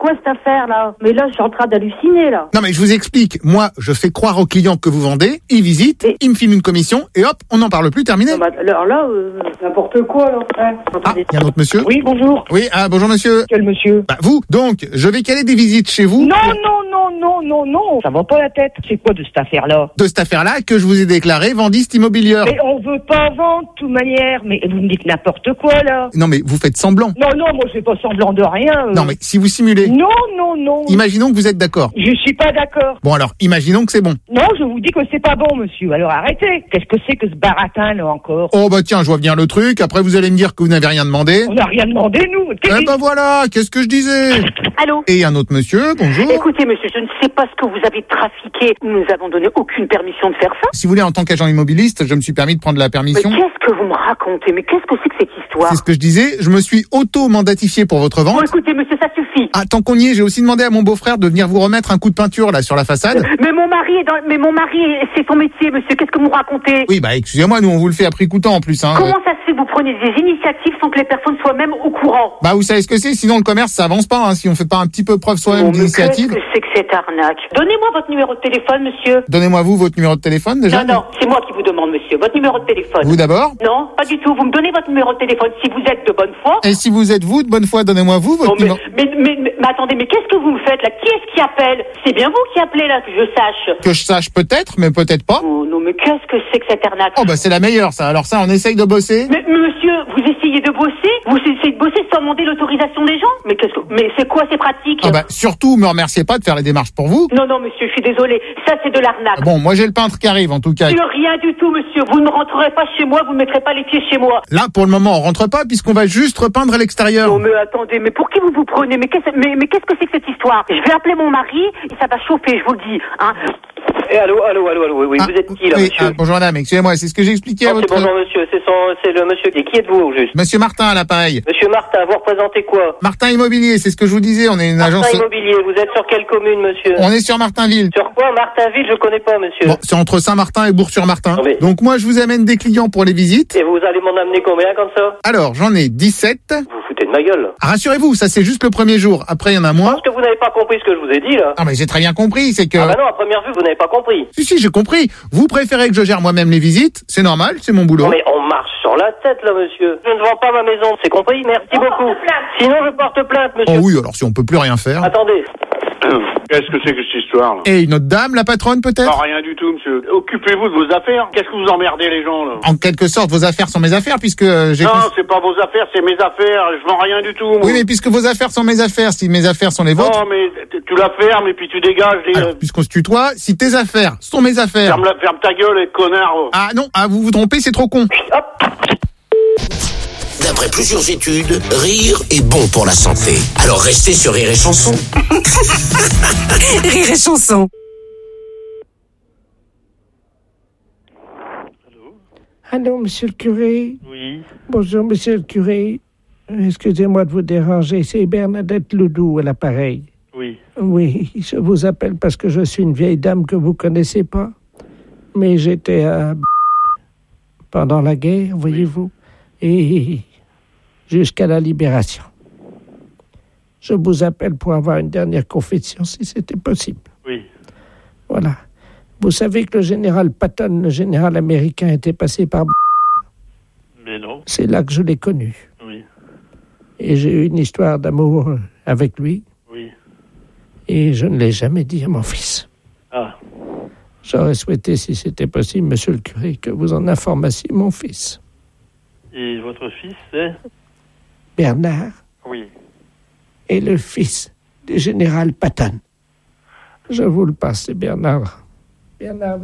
quoi cette affaire-là? Mais là, je suis en train d'halluciner, là. Non mais je vous explique, moi je fais croire aux clients que vous vendez, ils visitent, ils me filment une commission et hop, on n'en parle plus, terminé. Non, bah, alors là, n'importe quoi, là. Ouais. Ah, il y a un autre monsieur? Oui, bonjour. Oui, bonjour monsieur. Quel monsieur? Bah vous, donc, je vais caler des visites chez vous. Non, ça va pas la tête. C'est quoi de cette affaire-là? De cette affaire-là que je vous ai déclaré vendiste immobilière. Mais on veut pas vendre, de toute manière. Mais vous me dites n'importe quoi, là. Non mais vous faites semblant. Non, moi je fais pas semblant de rien. Non mais si vous simulez. Non. Imaginons que vous êtes d'accord. Je suis pas d'accord. Bon alors, imaginons que c'est bon. Non, je vous dis que c'est pas bon, monsieur. Alors arrêtez. Qu'est-ce que c'est que ce baratin, là, encore? Oh bah tiens, je vois bien le truc, après vous allez me dire que vous n'avez rien demandé. On n'a rien demandé, nous. Eh ben voilà, qu'est-ce que je disais? Allô? Et un autre monsieur, bonjour. Écoutez, monsieur, je ne sais pas ce que vous avez trafiqué. Nous avons donné aucune permission de faire ça. Si vous voulez, en tant qu'agent immobiliste, je me suis permis de prendre la Mais permission. qu'est-ce que vous me racontez? Mais qu'est-ce que c'est que cette histoire? C'est ce que je disais, je me suis auto-mandatifié pour votre Bon, vente. écoutez, monsieur, ça suffit. Ah, tant qu'on y est, j'ai aussi demandé à mon beau-frère de venir vous remettre un coup de peinture, là, sur la façade. Mais mon mari c'est son métier, monsieur. Qu'est-ce que vous racontez? Oui, bah, excusez-moi, nous, on vous le fait à prix coûtant, en plus, hein. Comment ça se fait que vous prenez des initiatives sans que les personnes soient même au courant? Bah, vous savez ce que c'est, sinon le commerce, ça avance pas, hein, si on fait pas un petit peu preuve soi-même Bon, mais d'initiative. qu'est-ce que c'est que cette arnaque? Donnez-moi votre numéro de téléphone, monsieur. Donnez-moi vous votre numéro de téléphone, déjà. Non, c'est moi qui vous demande, monsieur. Votre numéro de téléphone. Vous d'abord. Non, pas du tout. Vous me donnez votre numéro de téléphone si vous êtes de bonne foi. Et si vous êtes vous, de bonne foi, donnez-moi vous votre Bon, numéro. mais attendez, mais qu'est-ce que vous me faites là? Qui est-ce qui appelle? C'est bien vous qui appelez là, que je sache. Que je sache peut-être, mais peut-être pas. Oh non, mais qu'est-ce que c'est que cette arnaque? Oh, bah, c'est la meilleure, ça. Alors ça, on essaye de bosser. Mais monsieur, vous essayez de bosser? Vous essayez de bosser sans demander l'autorisation des gens? Mais c'est quoi ces pratiques? Ah bah, surtout, me remerciez pas de faire les démarches pour vous. Non, monsieur, je suis désolée. Ça, c'est de l'arnaque. Bon, moi, j'ai le peintre qui arrive, en tout cas. Rien du tout, monsieur. Vous ne rentrerez pas chez moi, vous ne mettrez pas les pieds chez moi. Là, pour le moment, on rentre pas, puisqu'on va juste repeindre à l'extérieur. Non, mais attendez, mais pour qui vous vous prenez? Mais qu'est-ce que c'est que cette histoire? Je vais appeler mon mari, et ça va chauffer, je vous le dis, hein. Allô, oui, vous êtes qui là, monsieur? Bonjour madame, excusez-moi, c'est ce que j'ai expliqué à votre... Bonjour monsieur, c'est le monsieur. Et qui êtes-vous au juste? Monsieur Martin à l'appareil. Monsieur Martin, vous représentez quoi? Martin Immobilier, c'est ce que je vous disais, on est une agence... Martin Immobilier, vous êtes sur quelle commune, monsieur? On est sur Martinville. Sur quoi? Martinville, je connais pas, monsieur. Bon, c'est entre Saint-Martin et Bourg-sur-Martin. Mais... Donc moi, je vous amène des clients pour les visites. Et vous allez m'en amener combien comme ça? Alors, j'en ai 17. Vous vous foutez de ma gueule. Ah, rassurez-vous, ça c'est juste le premier jour. Après, il y en a moins. Parce que vous n'avez pas compris ce que je vous ai dit, là. Ah, mais j'ai très bien compris, c'est que... Ah bah non, à première vue, vous n'avez pas compris. Si, j'ai compris. Vous préférez que je gère moi-même les visites, c'est normal, c'est mon boulot. Non mais on marche sur la tête, là, monsieur. Je ne vends pas ma maison, c'est compris? Merci beaucoup. Sinon, je porte plainte, monsieur. Oh oui, alors si on peut plus rien faire... Attendez. Qu'est-ce que c'est que cette histoire là? Et une autre dame, la patronne peut-être? Non, rien du tout, monsieur. Occupez-vous de vos affaires. Qu'est-ce que vous emmerdez les gens là? En quelque sorte, vos affaires sont mes affaires puisque j'ai... Non, c'est pas vos affaires, c'est mes affaires. Je vends rien du tout, moi. Oui, mais puisque vos affaires sont mes affaires, si mes affaires sont les vôtres... Non, mais tu la fermes et puis tu dégages. Alors, puisqu'on se tutoie, si tes affaires sont mes affaires... Ferme ta gueule, connard. Ah non, vous vous trompez, c'est trop con. Hop. D'après plusieurs études, rire est bon pour la santé. Alors restez sur Rire et Chanson. Rire et Chanson. Allô, monsieur le curé? Oui. Bonjour, monsieur le curé. Excusez-moi de vous déranger, c'est Bernadette Ledoux à l'appareil. Oui. Oui, je vous appelle parce que je suis une vieille dame que vous connaissez pas. Mais j'étais à... pendant la guerre, voyez-vous. Et jusqu'à la libération. Je vous appelle pour avoir une dernière confession, si c'était possible. Oui. Voilà. Vous savez que le général Patton, le général américain, était passé par... Mais non. C'est là que je l'ai connu. Oui. Et j'ai eu une histoire d'amour avec lui. Oui. Et je ne l'ai jamais dit à mon fils. Ah. J'aurais souhaité, si c'était possible, monsieur le curé, que vous en informassiez mon fils. Et votre fils, c'est? Bernard Oui. est le fils du général Patton. Je vous le passe, c'est Bernard. Bernard.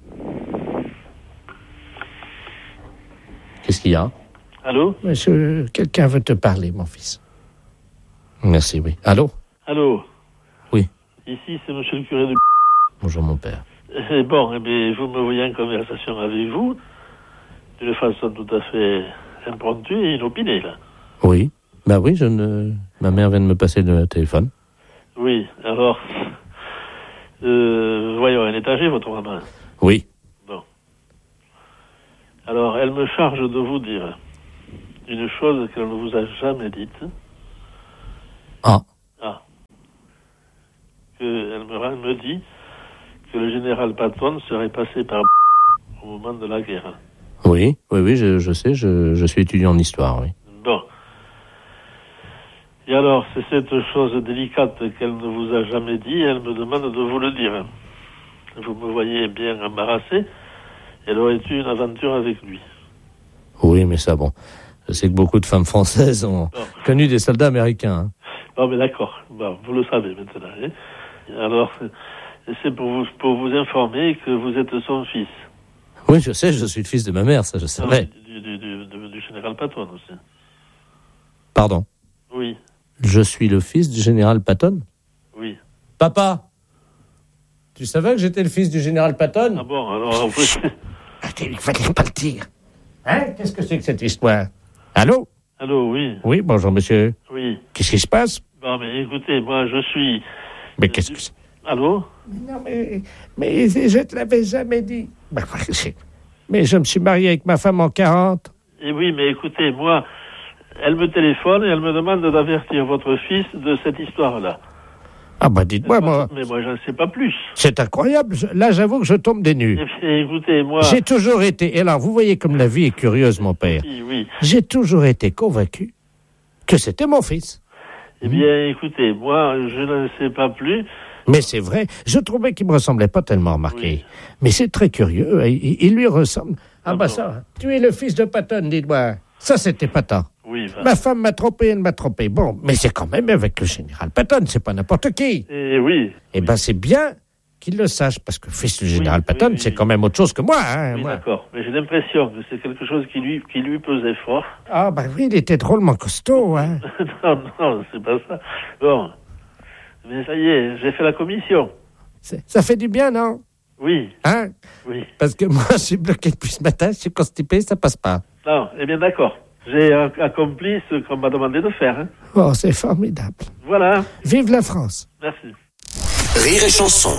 Qu'est-ce qu'il y a? Allô? Monsieur, quelqu'un veut te parler, mon fils. Merci, oui. Allô? Allô? Oui. Ici, c'est monsieur le curé de... Bonjour, mon père. Bon, eh bien, vous me voyez en conversation avec vous, d'une façon tout à fait impromptue et inopinée, là. Oui. Bah oui, ma mère vient de me passer le téléphone. Oui, alors... voyons, elle est âgée, votre maman? Oui. Bon. Alors, elle me charge de vous dire une chose qu'elle ne vous a jamais dite. Ah. Ah. Alors, elle me dit que le général Patton serait passé par au moment de la guerre. Oui, je sais, je suis étudiant en histoire, oui. Bon. Et alors, c'est cette chose délicate qu'elle ne vous a jamais dit, elle me demande de vous le dire. Vous me voyez bien embarrassé, elle aurait eu une aventure avec lui. Oui, mais ça, bon, je sais que beaucoup de femmes françaises ont connu des soldats américains. Hein. Non, mais d'accord, bon, vous le savez maintenant. Hein. Alors, c'est pour vous informer que vous êtes son fils. Oui, je sais, je suis le fils de ma mère, ça je savais. Du général Patton aussi. Pardon? Oui. Je suis le fils du général Patton? Oui. Papa, tu savais que j'étais le fils du général Patton? Ah bon, alors... Il fallait pas le dire. Hein? Qu'est-ce que c'est que cette histoire? Allô? Allô, oui. Oui, bonjour monsieur. Oui. Qu'est-ce qui se passe? Bon, mais écoutez, moi je suis... Mais qu'est-ce que c'est? Allô? Non, mais je te l'avais jamais dit. Mais je me suis marié avec ma femme en 40. Et oui, mais écoutez, moi, elle me téléphone et elle me demande d'avertir votre fils de cette histoire-là. Ah bah dites-moi, moi... Mais moi, j'en sais pas plus. C'est incroyable. Là, j'avoue que je tombe des nues. Et écoutez, moi... J'ai toujours été... Et alors, vous voyez comme la vie est curieuse, mon père. Oui. J'ai toujours été convaincu que c'était mon fils. Eh bien, écoutez, moi, je ne sais pas plus... Mais c'est vrai, je trouvais qu'il me ressemblait pas tellement, remarqué. Oui. Mais c'est très curieux, il lui ressemble. Ah bah ça, tu es le fils de Patton, dis-moi. Ça, c'était Patton. Oui, ma femme m'a trompé, elle m'a trompé. Bon, mais c'est quand même avec le général Patton, c'est pas n'importe qui. Oui. Eh ben, c'est bien qu'il le sache, parce que fils du général Patton, c'est quand même autre chose que moi. Hein, oui, moi. D'accord, mais j'ai l'impression que c'est quelque chose qui lui pesait fort. Ah bah oui, il était drôlement costaud, hein. non, c'est pas ça. Bon... Mais ça y est, j'ai fait la commission. Ça fait du bien, non? Oui. Hein? Oui. Parce que moi, je suis bloqué depuis ce matin, je suis constipé, ça passe pas. Non, eh bien d'accord. J'ai accompli ce qu'on m'a demandé de faire. Hein. Oh, c'est formidable. Voilà. Vive la France. Merci. Rire et chanson.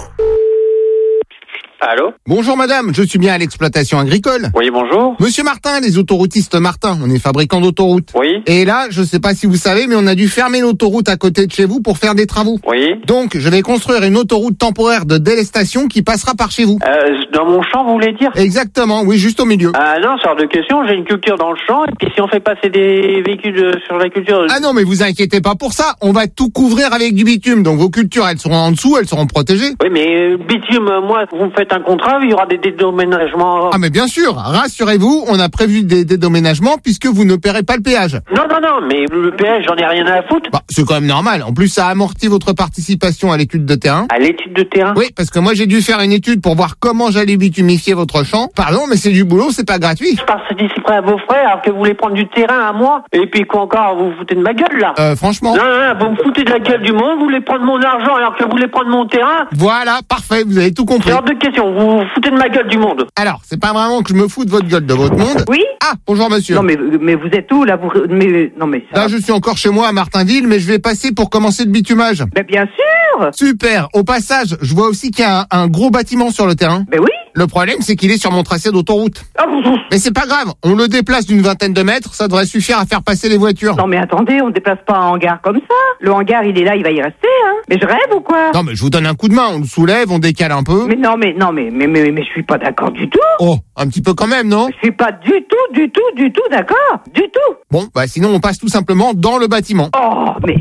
Allô? Bonjour madame, je suis bien à l'exploitation agricole. Oui, bonjour. Monsieur Martin, les autoroutistes Martin, on est fabricant d'autoroutes. Oui. Et là, je sais pas si vous savez, mais on a dû fermer l'autoroute à côté de chez vous pour faire des travaux. Oui. Donc, je vais construire une autoroute temporaire de délestation qui passera par chez vous. Dans mon champ, vous voulez dire? Exactement, oui, juste au milieu. Ah non, c'est hors de question, j'ai une culture dans le champ, et puis si on fait passer des véhicules sur la culture... Ah non, mais vous inquiétez pas pour ça, on va tout couvrir avec du bitume, donc vos cultures, elles seront en dessous, elles seront protégées. Oui, mais bitume, moi, vous me faites un contrat, il y aura des dédommagements... Ah mais bien sûr, rassurez-vous, on a prévu des dédommagements puisque vous ne paierez pas le péage. Non, mais le péage, j'en ai rien à foutre. Bah, c'est quand même normal, en plus ça amortit votre participation à l'étude de terrain. À l'étude de terrain? Oui, parce que moi j'ai dû faire une étude pour voir comment j'allais bitumifier votre champ. Pardon, mais c'est du boulot, c'est pas gratuit. Je participerai à vos frais alors que vous voulez prendre du terrain à moi. Et puis quoi encore, vous vous foutez de ma gueule là? Franchement. Non, vous me foutez de la gueule du monde, vous voulez prendre mon argent alors que vous voulez prendre mon terrain? Voilà, parfait, vous avez tout compris. C'est hors de question, vous vous foutez de ma gueule du monde. Alors, c'est pas vraiment que je me fous de votre gueule, de votre monde. Oui? Ah, bonjour monsieur. Non, mais vous êtes où, là? Non, mais ça... Là, je suis encore chez moi à Martinville, mais je vais passer pour commencer le bitumage. Ben, bien sûr! Super. Au passage, je vois aussi qu'il y a un gros bâtiment sur le terrain. Ben oui! Le problème, c'est qu'il est sur mon tracé d'autoroute. Ah, Mais c'est pas grave, on le déplace d'une vingtaine de mètres, ça devrait suffire à faire passer les voitures. Non, mais attendez, on déplace pas un hangar comme ça. Le hangar, il est là, il va y rester, hein. Mais je rêve ou quoi? Non, mais je vous donne un coup de main, on le soulève, on décale un peu. Mais je suis pas d'accord du tout. Oh, un petit peu quand même, non? Je suis pas du tout d'accord. Du tout. Bon, bah sinon on passe tout simplement dans le bâtiment. Oh, mais...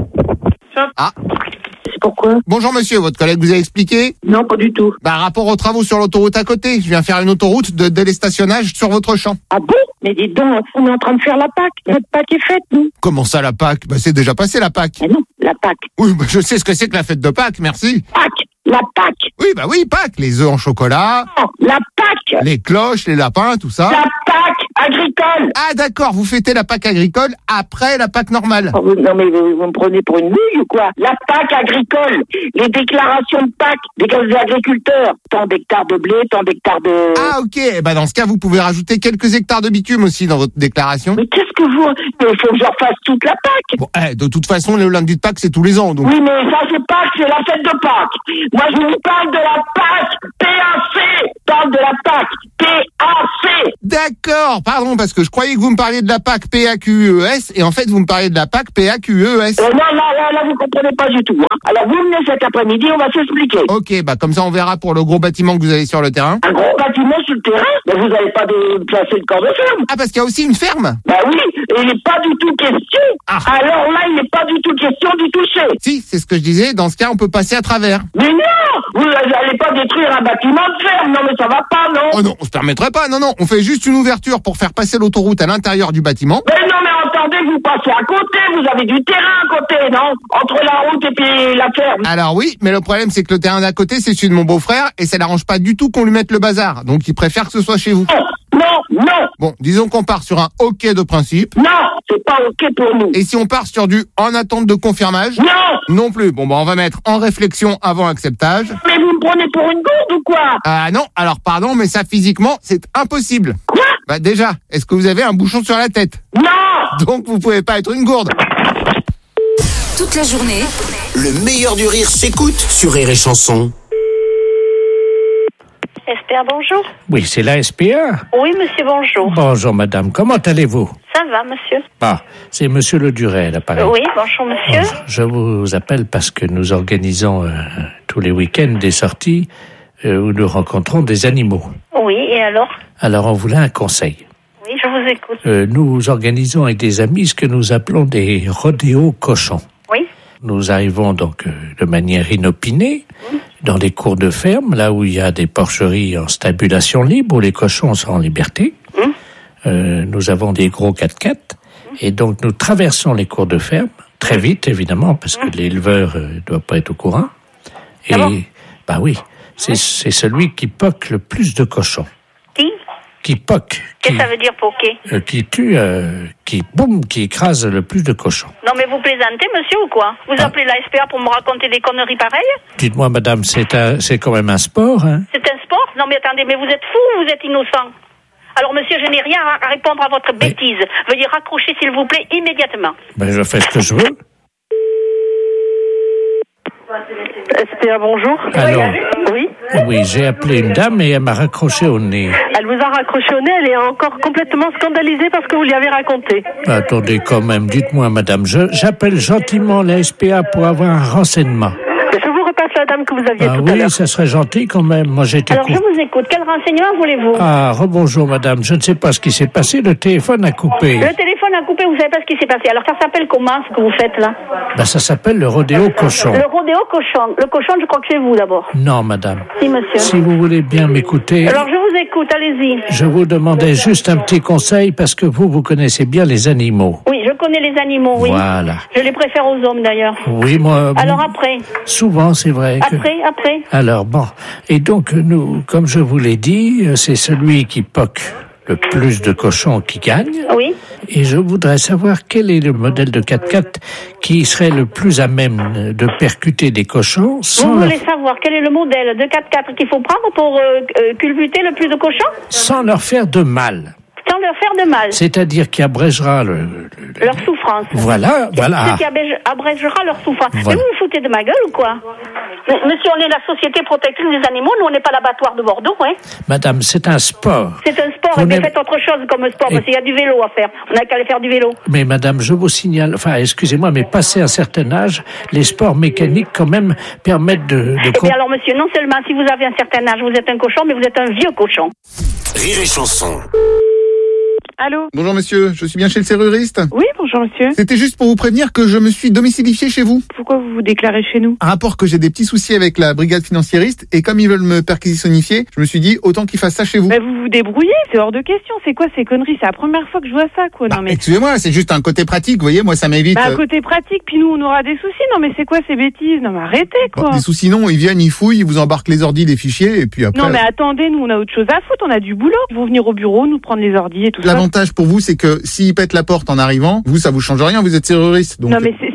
Ah. Pourquoi? Bonjour monsieur, votre collègue vous a expliqué? Non, pas du tout. Bah rapport aux travaux sur l'autoroute à côté, je viens faire une autoroute de délestationnage sur votre champ. Ah bon? Mais dites donc, on est en train de faire la Pâques. Notre Pâques est faite, nous. Comment ça la Pâques? Bah c'est déjà passé la Pâques. Ah non, la Pâques. Oui, bah je sais ce que c'est que la fête de Pâques, merci. Pâques, la Pâques. Oui, Pâques, les œufs en chocolat. Oh, la Pâques. Les cloches, les lapins, tout ça. La Pâques agricole. Ah d'accord, vous fêtez la Pâques agricole après la Pâques normale. Oh, non mais vous me prenez pour une bouille ou quoi? La Pâques agricole, les déclarations de Pâques des agriculteurs. Tant d'hectares de blé, tant d'hectares de... Ah ok, bah dans ce cas vous pouvez rajouter quelques hectares de bitume aussi dans votre déclaration. Mais qu'est-ce que vous... Il faut que je refasse toute la Pâques. Bon, de toute façon le lundi de Pâques c'est tous les ans donc. Oui mais ça c'est Pâques, c'est la fête de Pâques. Moi je vous parle de la Pâques PAC. Je parle de la Pâques PAC. D'accord, pardon. pardon, parce que je croyais que vous me parliez de la PAC PAQES, et en fait, vous me parliez de la PAC PAQES. Non, là, vous comprenez pas du tout, hein. Alors, vous venez cet après-midi, on va s'expliquer. Ok, bah, comme ça, on verra pour le gros bâtiment que vous avez sur le terrain. Un gros bâtiment sur le terrain? Mais vous n'avez pas placé de corps de ferme. Ah, parce qu'il y a aussi une ferme? Bah oui, et il n'est pas du tout question. Alors là, il n'est pas du tout question d'y toucher. Si, c'est ce que je disais, dans ce cas, on peut passer à travers. Mais non! Vous n'allez pas détruire un bâtiment de ferme, non mais ça va pas, non? Oh non, on se permettrait pas, non, on fait juste une ouverture pour faire passer l'autoroute à l'intérieur du bâtiment. Mais non, mais attendez, vous passez à côté, vous avez du terrain à côté, non? Entre la route et puis la ferme. Alors oui, mais le problème c'est que le terrain d'à côté c'est celui de mon beau-frère et ça n'arrange pas du tout qu'on lui mette le bazar, donc il préfère que ce soit chez vous. Non. Bon, disons qu'on part sur un OK de principe. Non, c'est pas OK pour nous. Et si on part sur du en attente de confirmage? Non plus. Bon, bah on va mettre en réflexion avant acceptage. Mais vous me prenez pour une gourde ou quoi? Ah non, alors pardon, mais ça physiquement c'est impossible. Quoi? Bah déjà, est-ce que vous avez un bouchon sur la tête? Non. Donc vous pouvez pas être une gourde. Toute la journée, le meilleur du rire s'écoute sur Rire et Chanson. SPA, bonjour. Oui, c'est la SPA. Oui, monsieur, bonjour. Bonjour, madame. Comment allez-vous? Ça va, monsieur. Ah, c'est monsieur Le Duret, là, pareil. Oui, bonjour, monsieur. Bonjour. Je vous appelle parce que nous organisons tous les week-ends des sorties où nous rencontrons des animaux. Oui, et alors? Alors, on voulait un conseil. Oui, je vous écoute. Nous organisons avec des amis ce que nous appelons des rodéos cochons. Oui. Nous arrivons donc de manière inopinée dans des cours de ferme, là où il y a des porcheries en stabulation libre, où les cochons sont en liberté. Nous avons des gros 4x4, et donc nous traversons les cours de ferme, très vite évidemment, parce que l'éleveur ne doit pas être au courant. Et, bah oui, c'est celui qui poque le plus de cochons. Qui poque. Qu'est-ce que ça veut dire poquer? Qui tue, qui écrase le plus de cochons. Non mais vous plaisantez, monsieur, ou quoi? Vous appelez la SPA pour me raconter des conneries pareilles? Dites-moi, madame, c'est quand même un sport, hein? C'est un sport? Non mais attendez, mais vous êtes fou ou vous êtes innocent? Alors monsieur, je n'ai rien à répondre à votre bêtise. Veuillez raccrocher s'il vous plaît immédiatement. Ben je fais ce que je veux. SPA, bonjour. Alors, oui. Oui, j'ai appelé une dame et elle m'a raccroché au nez. Elle vous a raccroché au nez, elle est encore complètement scandalisée parce que vous lui avez raconté. Attendez quand même, dites-moi madame, j'appelle gentiment la SPA pour avoir un renseignement. Je vous repasse la dame que vous aviez tout à l'heure. Oui, ça serait gentil quand même, moi j'étais... Alors je vous écoute, quel renseignement voulez-vous? Ah, rebonjour madame, je ne sais pas ce qui s'est passé, le téléphone a coupé. Le téléphone a coupé, vous savez pas ce qui s'est passé. Alors ça s'appelle comment ce que vous faites là? Ben ça s'appelle le rodéo cochon. Le rodéo cochon. Le cochon, je crois que c'est vous d'abord. Non madame. Si monsieur. Si vous voulez bien m'écouter... Alors je vous écoute, allez-y. Je vous demandais juste un petit conseil parce que vous connaissez bien les animaux. Oui, je connais les animaux, oui. Voilà. Je les préfère aux hommes d'ailleurs. Oui, moi... Alors après? Souvent, c'est vrai. Après. Alors bon, et donc nous, comme je vous l'ai dit, c'est celui qui poque le plus de cochons qui gagne. Oui. Et je voudrais savoir quel est le modèle de 4x4 qui serait le plus à même de percuter des cochons sans... Vous voulez savoir quel est le modèle de 4x4 qu'il faut prendre pour culbuter le plus de cochons? Sans leur faire de mal. Sans leur faire de mal. C'est-à-dire qui abrégera leur souffrance. Voilà. Ce qui abrégera leur souffrance. Voilà. Mais vous vous foutez de ma gueule ou quoi? Monsieur, on est la Société protectrice des animaux, nous on n'est pas l'abattoir de Bordeaux, hein. Madame, c'est un sport. C'est un sport, et bien faites autre chose comme sport, parce qu'il y a du vélo à faire. On n'a qu'à aller faire du vélo. Mais madame, je vous signale, excusez-moi, mais passé un certain âge, les sports mécaniques quand même permettent de... Eh bien alors monsieur, non seulement si vous avez un certain âge, vous êtes un cochon, mais vous êtes un vieux cochon. Rire et Chanson. Allô? Bonjour monsieur, je suis bien chez le serruriste? Oui, bonjour monsieur. C'était juste pour vous prévenir que je me suis domicilifié chez vous. Pourquoi vous vous déclarez chez nous? Un rapport que j'ai des petits soucis avec la brigade financiériste et comme ils veulent me perquisitionnifier, je me suis dit autant qu'ils fassent ça chez vous. Mais vous vous débrouillez, c'est hors de question. C'est quoi ces conneries? C'est la première fois que je vois ça, quoi. Non mais... Excusez-moi, c'est juste un côté pratique, vous voyez, moi ça m'évite... un côté pratique, puis nous on aura des soucis. Non mais c'est quoi ces bêtises? Non mais arrêtez, quoi. Des soucis non, ils viennent, ils fouillent, ils vous embarquent les ordis, les fichiers et puis après... Non mais attendez, nous on a autre chose à foutre, on a du boulot. Ils vont venir au bureau, nous prendre les ordis et tout ça. L'avantage pour vous, c'est que s'ils pètent la porte en arrivant, vous, ça vous change rien, vous êtes serruriste. Donc... Non mais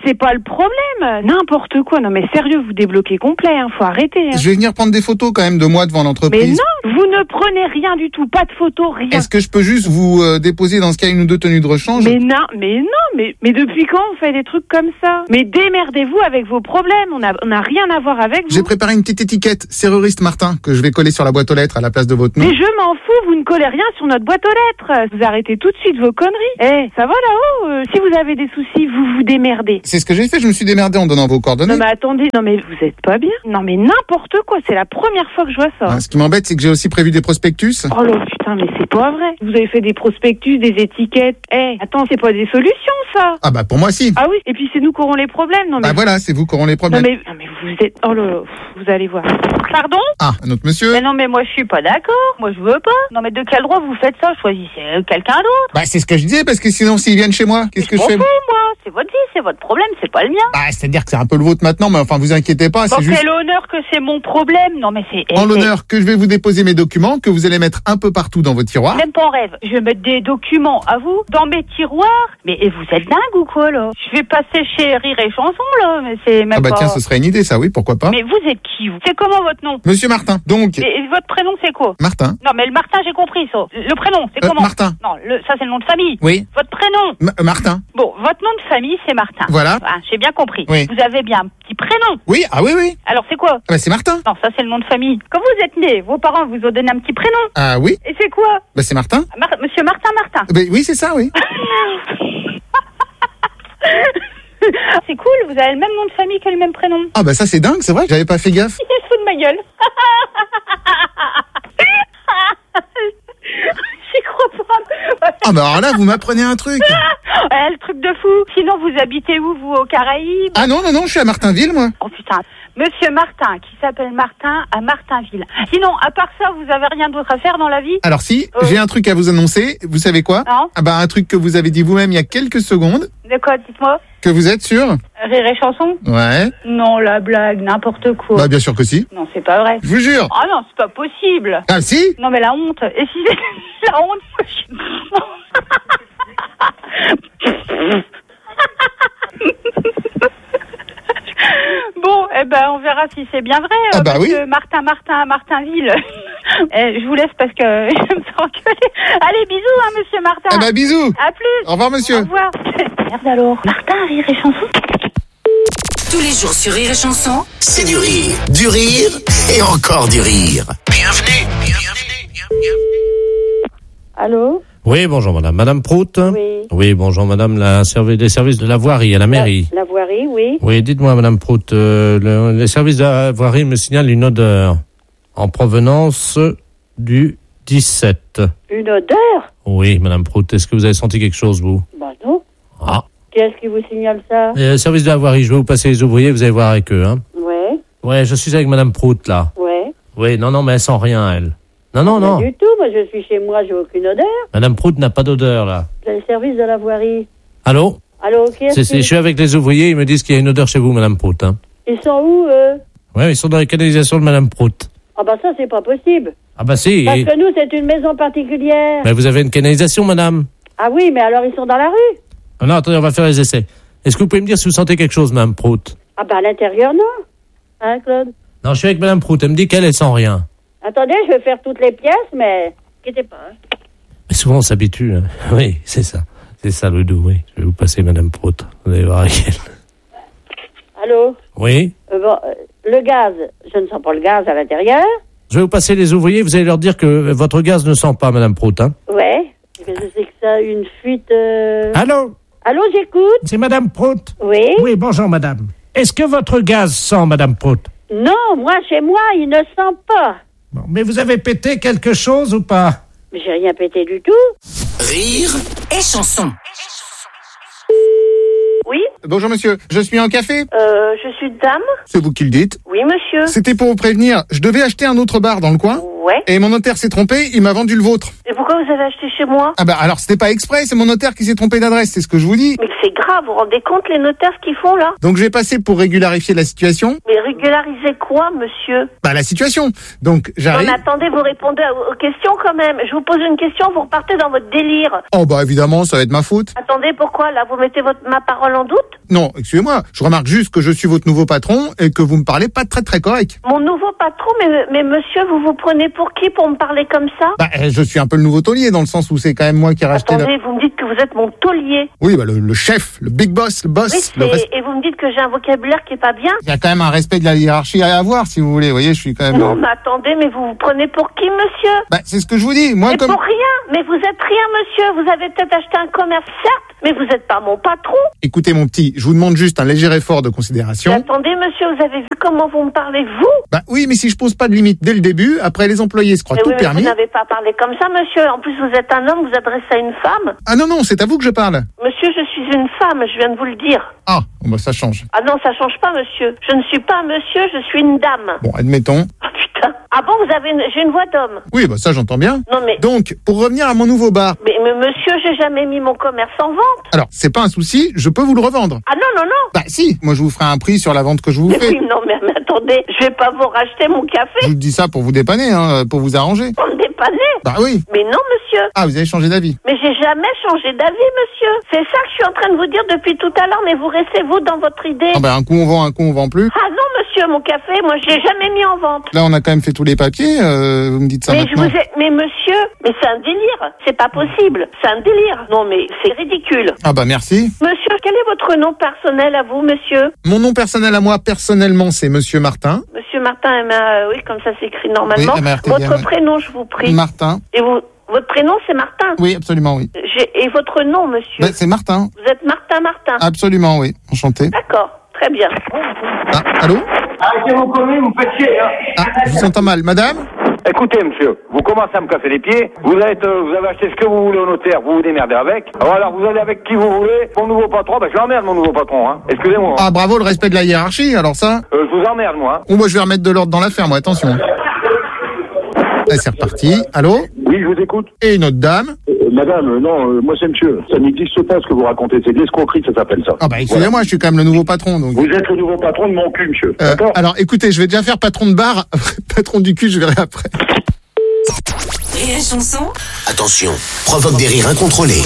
c'est pas le problème. N'importe quoi. Non, mais sérieux, vous débloquez complet, hein. Faut arrêter. Hein. Je vais venir prendre des photos quand même de moi devant l'entreprise. Mais non, vous ne prenez rien du tout. Pas de photos, rien. Est-ce que je peux juste vous déposer dans ce cas une ou deux tenues de rechange? Mais depuis quand on fait des trucs comme ça? Mais démerdez-vous avec vos problèmes. On n'a rien à voir avec vous. J'ai préparé une petite étiquette, Serruriste Martin, que je vais coller sur la boîte aux lettres à la place de votre nom. Mais je m'en fous, vous ne collez rien sur notre boîte aux lettres. Vous arrêtez tout de suite vos conneries. Ça va là-haut, si vous avez des soucis, vous vous démerdez. C'est ce que j'ai fait, je me suis démerdé en donnant vos coordonnées. Non mais attendez, non mais vous êtes pas bien. Non mais n'importe quoi, c'est la première fois que je vois ça. Ce qui m'embête, c'est que j'ai aussi prévu des prospectus. Oh là putain, mais c'est pas vrai. Vous avez fait des prospectus, des étiquettes. Attends, c'est pas des solutions ça. Ah bah pour moi si. Ah oui, et puis c'est nous qui aurons les problèmes. Non mais... Bah voilà, c'est vous qui aurons les problèmes. Non mais vous êtes... Oh là, vous allez voir. Pardon? Ah, un autre monsieur. Mais non mais moi je suis pas d'accord. Moi je veux pas. Non mais de quel droit vous faites ça? Choisissez quelqu'un d'autre. Bah c'est ce que je disais, parce que sinon s'ils viennent chez moi, qu'est-ce que je fais? Moi, c'est votre vie, c'est votre problème, c'est pas le mien. Bah c'est-à-dire que c'est un peu le vôtre maintenant, mais enfin vous inquiétez pas, c'est juste... Quel honneur que c'est mon problème. Non mais c'est... En l'honneur que je vais vous déposer mes documents, que vous allez mettre un peu partout dans vos tiroirs. Même pas en rêve. Je vais mettre des documents à vous dans mes tiroirs. Mais vous êtes dingue ou quoi là? Je vais passer chez Rire et Chanson là, mais c'est même pas... Ah bah tiens, ce serait une idée ça, oui, pourquoi pas. Mais vous êtes qui vous? C'est comment votre nom? Monsieur Martin, donc... Et votre prénom c'est quoi? Martin. Non mais le Martin j'ai compris ça. Le prénom c'est comment? Martin. Non, ça c'est le nom de famille. Oui. Votre prénom? Martin. Bon, votre nom de famille c'est Martin. Voilà. Ah, j'ai bien compris. Oui. Vous avez bien un petit prénom? Oui, ah oui, oui. Alors c'est quoi? Bah c'est Martin. Non, ça c'est le nom de famille. Quand vous êtes né, vos parents vous ont donné un petit prénom? Ah oui. Et c'est quoi? Bah c'est Martin. Monsieur Martin. Bah, oui, c'est ça, oui. C'est cool, vous avez le même nom de famille que le même prénom. Ah bah ça c'est dingue, c'est vrai, j'avais pas fait gaffe. Il se fout de ma gueule. J'y crois pas. Ah bah alors là, vous m'apprenez un truc. Le truc de fou. Sinon, vous habitez où, vous, aux Caraïbes? Ah non, je suis à Martinville, moi. Oh putain. Monsieur Martin, qui s'appelle Martin, à Martinville. Sinon, à part ça, vous avez rien d'autre à faire dans la vie? Alors si, j'ai un truc à vous annoncer. Vous savez quoi? Non. Ah bah un truc que vous avez dit vous-même il y a quelques secondes. De quoi, dites-moi? Que vous êtes sûr? Rire et Chanson? Ouais. Non, la blague, n'importe quoi. Bah bien sûr que si. Non, c'est pas vrai. Je vous jure. Ah non, c'est pas possible. Ah si? Non mais la honte. Et si c'est la honte? Bon, on verra si c'est bien vrai. Ah bah oui. Martin à Martinville. Je vous laisse parce que je me sens engueuler. Allez, bisous, hein, monsieur Martin. Ah bah bisous. À plus. Au revoir, monsieur. Au revoir. Merde alors. Martin, Rire et Chanson. Tous les jours sur Rire et Chanson, c'est du rire et encore du rire. Bienvenue. Allô? Oui, bonjour madame. Madame Prout? Oui. Oui, bonjour madame, des services de la voirie à la mairie. La voirie, oui. Oui, dites-moi madame Prout, les services de la voirie me signalent une odeur en provenance du 17. Une odeur? Oui, madame Prout, est-ce que vous avez senti quelque chose, vous? Bah non. Ah. Qui est-ce qui vous signale ça? Service de la voirie, je vais vous passer les ouvriers, vous allez voir avec eux, hein. Ouais. Ouais, je suis avec madame Prout, là. Ouais. Oui, non, mais elle sent rien, elle. Non. Pas du tout, moi je suis chez moi, j'ai aucune odeur. Madame Prout n'a pas d'odeur, là. C'est le service de la voirie. Allô? Allô, qui est-ce Je suis avec les ouvriers, ils me disent qu'il y a une odeur chez vous, madame Prout, hein. Ils sont où, eux? Ouais, ils sont dans les canalisations de madame Prout. Ah bah ça, c'est pas possible. Ah bah si. Parce que nous, c'est une maison particulière. Mais vous avez une canalisation, madame? Ah oui, mais alors ils sont dans la rue. Ah non, attendez, on va faire les essais. Est-ce que vous pouvez me dire si vous sentez quelque chose, madame Prout? Ah bah à l'intérieur, non. Hein, Claude? Non, je suis avec madame Prout, elle me dit qu'elle sent rien. Attendez, je vais faire toutes les pièces, mais... Inquiétez pas. Hein. Mais souvent, on s'habitue. Hein. Oui, c'est ça. C'est ça le doux, oui. Je vais vous passer madame Prout. Vous allez voir avec elle. Allô? Oui? Le gaz, je ne sens pas le gaz à l'intérieur. Je vais vous passer les ouvriers, vous allez leur dire que votre gaz ne sent pas, madame Prout, hein? Ouais. Qu'est-ce que c'est que ça, une fuite... Allô? Allô, j'écoute. C'est madame Prout? Oui? Oui, bonjour madame. Est-ce que votre gaz sent, madame Prout? Non, moi, chez moi, il ne sent pas. Bon, mais vous avez pété quelque chose ou pas? J'ai rien pété du tout. Rire et Chanson. Oui? Bonjour monsieur, je suis en café. Je suis dame. C'est vous qui le dites. Oui, monsieur. C'était pour vous prévenir, je devais acheter un autre bar dans le coin. Ouais. Et mon notaire s'est trompé, il m'a vendu le vôtre. Et pourquoi vous avez acheté chez moi? Ah bah alors c'était pas exprès, c'est mon notaire qui s'est trompé d'adresse, c'est ce que je vous dis. Mais c'est grave, vous vous rendez compte les notaires ce qu'ils font là? Donc j'ai passé pour régularifier la situation. Mais régulariser quoi, monsieur? Bah la situation. Donc j'arrive. Non mais attendez, vous répondez aux questions quand même. Je vous pose une question, vous repartez dans votre délire. Oh bah évidemment, ça va être ma faute. Attendez, pourquoi là? Vous mettez ma parole en doute? Non, excusez-moi, je remarque juste que je suis votre nouveau patron et que vous me parlez pas très très correct. Mon nouveau patron, mais monsieur, vous vous prenez pour qui pour me parler comme ça? Bah je suis un peu le nouveau taulier dans le sens où c'est quand même moi qui ai racheté. Attendez, vous me dites que vous êtes mon taulier. Oui, bah le chef, le big boss, le boss. Oui, et vous me dites que j'ai un vocabulaire qui est pas bien? Il y a quand même un respect de la hiérarchie à avoir, si vous voulez. Vous voyez, je suis quand même. Non, mais attendez, mais vous vous prenez pour qui, monsieur? Bah c'est ce que je vous dis. Moi mais comme. Pour rien. Mais vous êtes rien, monsieur. Vous avez peut-être acheté un commerce, certes, mais vous n'êtes pas mon patron. Écoutez, mon petit, je vous demande juste un léger effort de considération. Mais attendez, monsieur, vous avez vu comment vous me parlez, vous? Bah oui, mais si je pose pas de limite dès le début, après les employés se croient tout permis. Vous n'avez pas parlé comme ça, monsieur. En plus, vous êtes un homme, vous adressez à une femme. Ah non, c'est à vous que je parle. Monsieur, je suis une femme, je viens de vous le dire. Ah, bon bah ça change. Ah non, ça change pas, monsieur. Je ne suis pas un monsieur, je suis une dame. Bon, admettons. Ah putain. Ah bon, j'ai une voix d'homme. Oui, bah ça j'entends bien. Non mais. Donc, pour revenir à mon nouveau bar. Mais monsieur, j'ai jamais mis mon commerce en vente. Alors, c'est pas un souci, je peux vous le revendre. Ah non. Bah si, moi je vous ferai un prix sur la vente que je vous fais. Oui, non mais attendez, je vais pas vous racheter mon café. Je vous dis ça pour vous dépanner, pour vous arranger. Pour me dépanner? Bah oui. Mais non, monsieur. Ah, vous avez changé d'avis? Mais j'ai jamais changé d'avis, monsieur. C'est ça que je suis en train de vous dire depuis tout à l'heure, mais vous restez vous dans votre idée. Ah bah un coup on vend plus. Ah non, monsieur, mon café, moi je l'ai jamais mis en vente. Là on a quand même fait tous les papiers, vous me dites ça mais maintenant. Mais monsieur, mais c'est un délire. C'est pas possible. C'est un délire. Non mais c'est ridicule. Ah bah merci. Monsieur, quel est votre nom personnel à vous, monsieur? Mon nom personnel à moi, personnellement, c'est Monsieur Martin. Monsieur Martin, oui, comme ça s'écrit normalement. Oui, votre prénom, je vous prie. Martin. Et votre prénom, c'est Martin? Oui, absolument, oui. Et votre nom, monsieur? Ben, c'est Martin. Vous êtes Martin. Absolument, oui. Enchanté. D'accord, très bien. Ah, allô? Arrêtez vos conneries, vous me faites chier, hein. Ah, je vous entends mal. Madame? Écoutez, monsieur, vous commencez à me casser les pieds. Vous avez acheté ce que vous voulez au notaire, vous vous démerdez avec. Alors vous allez avec qui vous voulez. Mon nouveau patron, je l'emmerde, mon nouveau patron, hein. Excusez-moi. Ah, bravo, le respect de la hiérarchie, alors ça? Je vous emmerde, moi. Oh, moi, je vais remettre de l'ordre dans l'affaire, moi, attention. Là, c'est reparti. Allô? Oui, je vous écoute. Et une autre dame? Madame, non, moi c'est monsieur. Ça n'existe pas ce que vous racontez. C'est de l'escroquerie, ça s'appelle ça. Ah bah excusez-moi, voilà. Je suis quand même le nouveau patron. Donc... Vous êtes le nouveau patron de mon cul, monsieur. D'accord. Alors écoutez, je vais déjà faire patron de bar. Patron du cul, je verrai après. Rire et chanson. Attention, provoque des rires incontrôlés.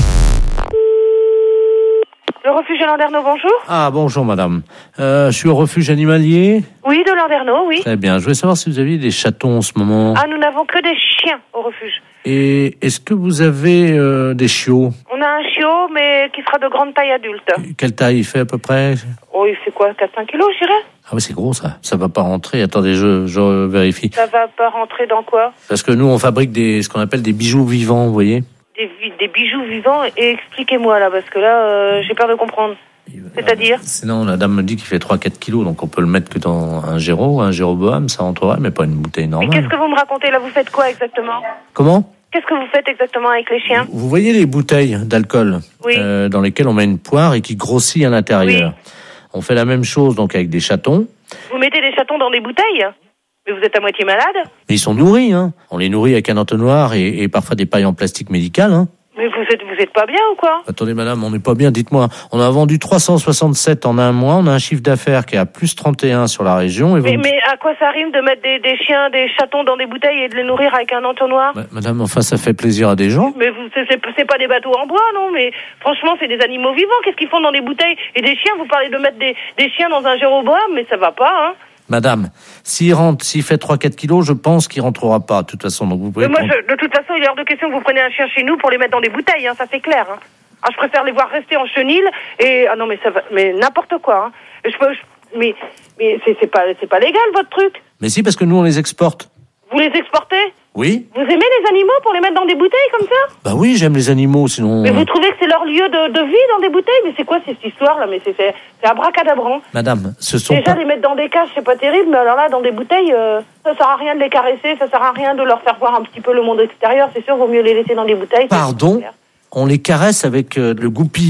Le refuge de Landerneau, bonjour. Ah, bonjour madame. Je suis au refuge animalier. Oui, de Landerneau, oui. Très bien. Je voulais savoir si vous aviez des chatons en ce moment. Ah, nous n'avons que des chiens au refuge. Et est-ce que vous avez des chiots? On a un chiot, mais qui sera de grande taille adulte. Quelle taille il fait à peu près? Oh, il fait quoi, 4-5 kilos, je dirais? Ah oui, c'est gros ça. Ça va pas rentrer. Attendez, je vérifie. Ça va pas rentrer dans quoi? Parce que nous, on fabrique ce qu'on appelle des bijoux vivants, vous voyez. Des bijoux vivants, et expliquez-moi là, parce que là, j'ai peur de comprendre. C'est-à-dire? Sinon, la dame me dit qu'il fait 3-4 kilos, donc on peut le mettre que dans un Jéroboam, ça rentrerait, mais pas une bouteille normale. Mais qu'est-ce que vous me racontez là? Vous faites quoi exactement? Comment? Qu'est-ce que vous faites exactement avec les chiens? Vous voyez les bouteilles d'alcool, oui. Dans lesquelles on met une poire et qui grossit à l'intérieur. Oui. On fait la même chose donc avec des chatons. Vous mettez des chatons dans des bouteilles? Mais vous êtes à moitié malade? Mais ils sont nourris, hein. On les nourrit avec un entonnoir et parfois des pailles en plastique médical, hein. Mais vous êtes pas bien ou quoi? Attendez madame, on n'est pas bien, dites-moi. On a vendu 367 en un mois, on a un chiffre d'affaires qui est à plus 31 sur la région. Et mais à quoi ça rime de mettre des chiens, des chatons dans des bouteilles et de les nourrir avec un entonnoir? Madame, enfin ça fait plaisir à des gens. Mais c'est pas des bateaux en bois, non? Mais franchement, c'est des animaux vivants, qu'est-ce qu'ils font dans des bouteilles? Et des chiens, vous parlez de mettre des chiens dans un Jéroboam, mais ça va pas, hein? Madame, s'il fait 3-4 kilos, je pense qu'il rentrera pas, de toute façon. Donc vous pouvez mais moi, de toute façon, il est hors de question que vous preniez un chien chez nous pour les mettre dans des bouteilles, hein, ça c'est clair. Hein. Ah, je préfère les voir rester en chenille et ah non mais ça va, mais n'importe quoi. Hein. Mais c'est pas légal votre truc. Mais si, parce que nous on les exporte. Vous les exportez? Oui. Vous aimez les animaux pour les mettre dans des bouteilles comme ça? Bah oui, j'aime les animaux, sinon... Mais vous trouvez que c'est leur lieu de vie dans des bouteilles? Mais c'est quoi cette histoire-là? Mais c'est abracadabrant. Madame, ce sont déjà, les mettre dans des cages, c'est pas terrible, mais alors là, dans des bouteilles, ça sert à rien de les caresser, ça sert à rien de leur faire voir un petit peu le monde extérieur, c'est sûr, vaut mieux les laisser dans des bouteilles. Pardon? On les caresse avec le goupillon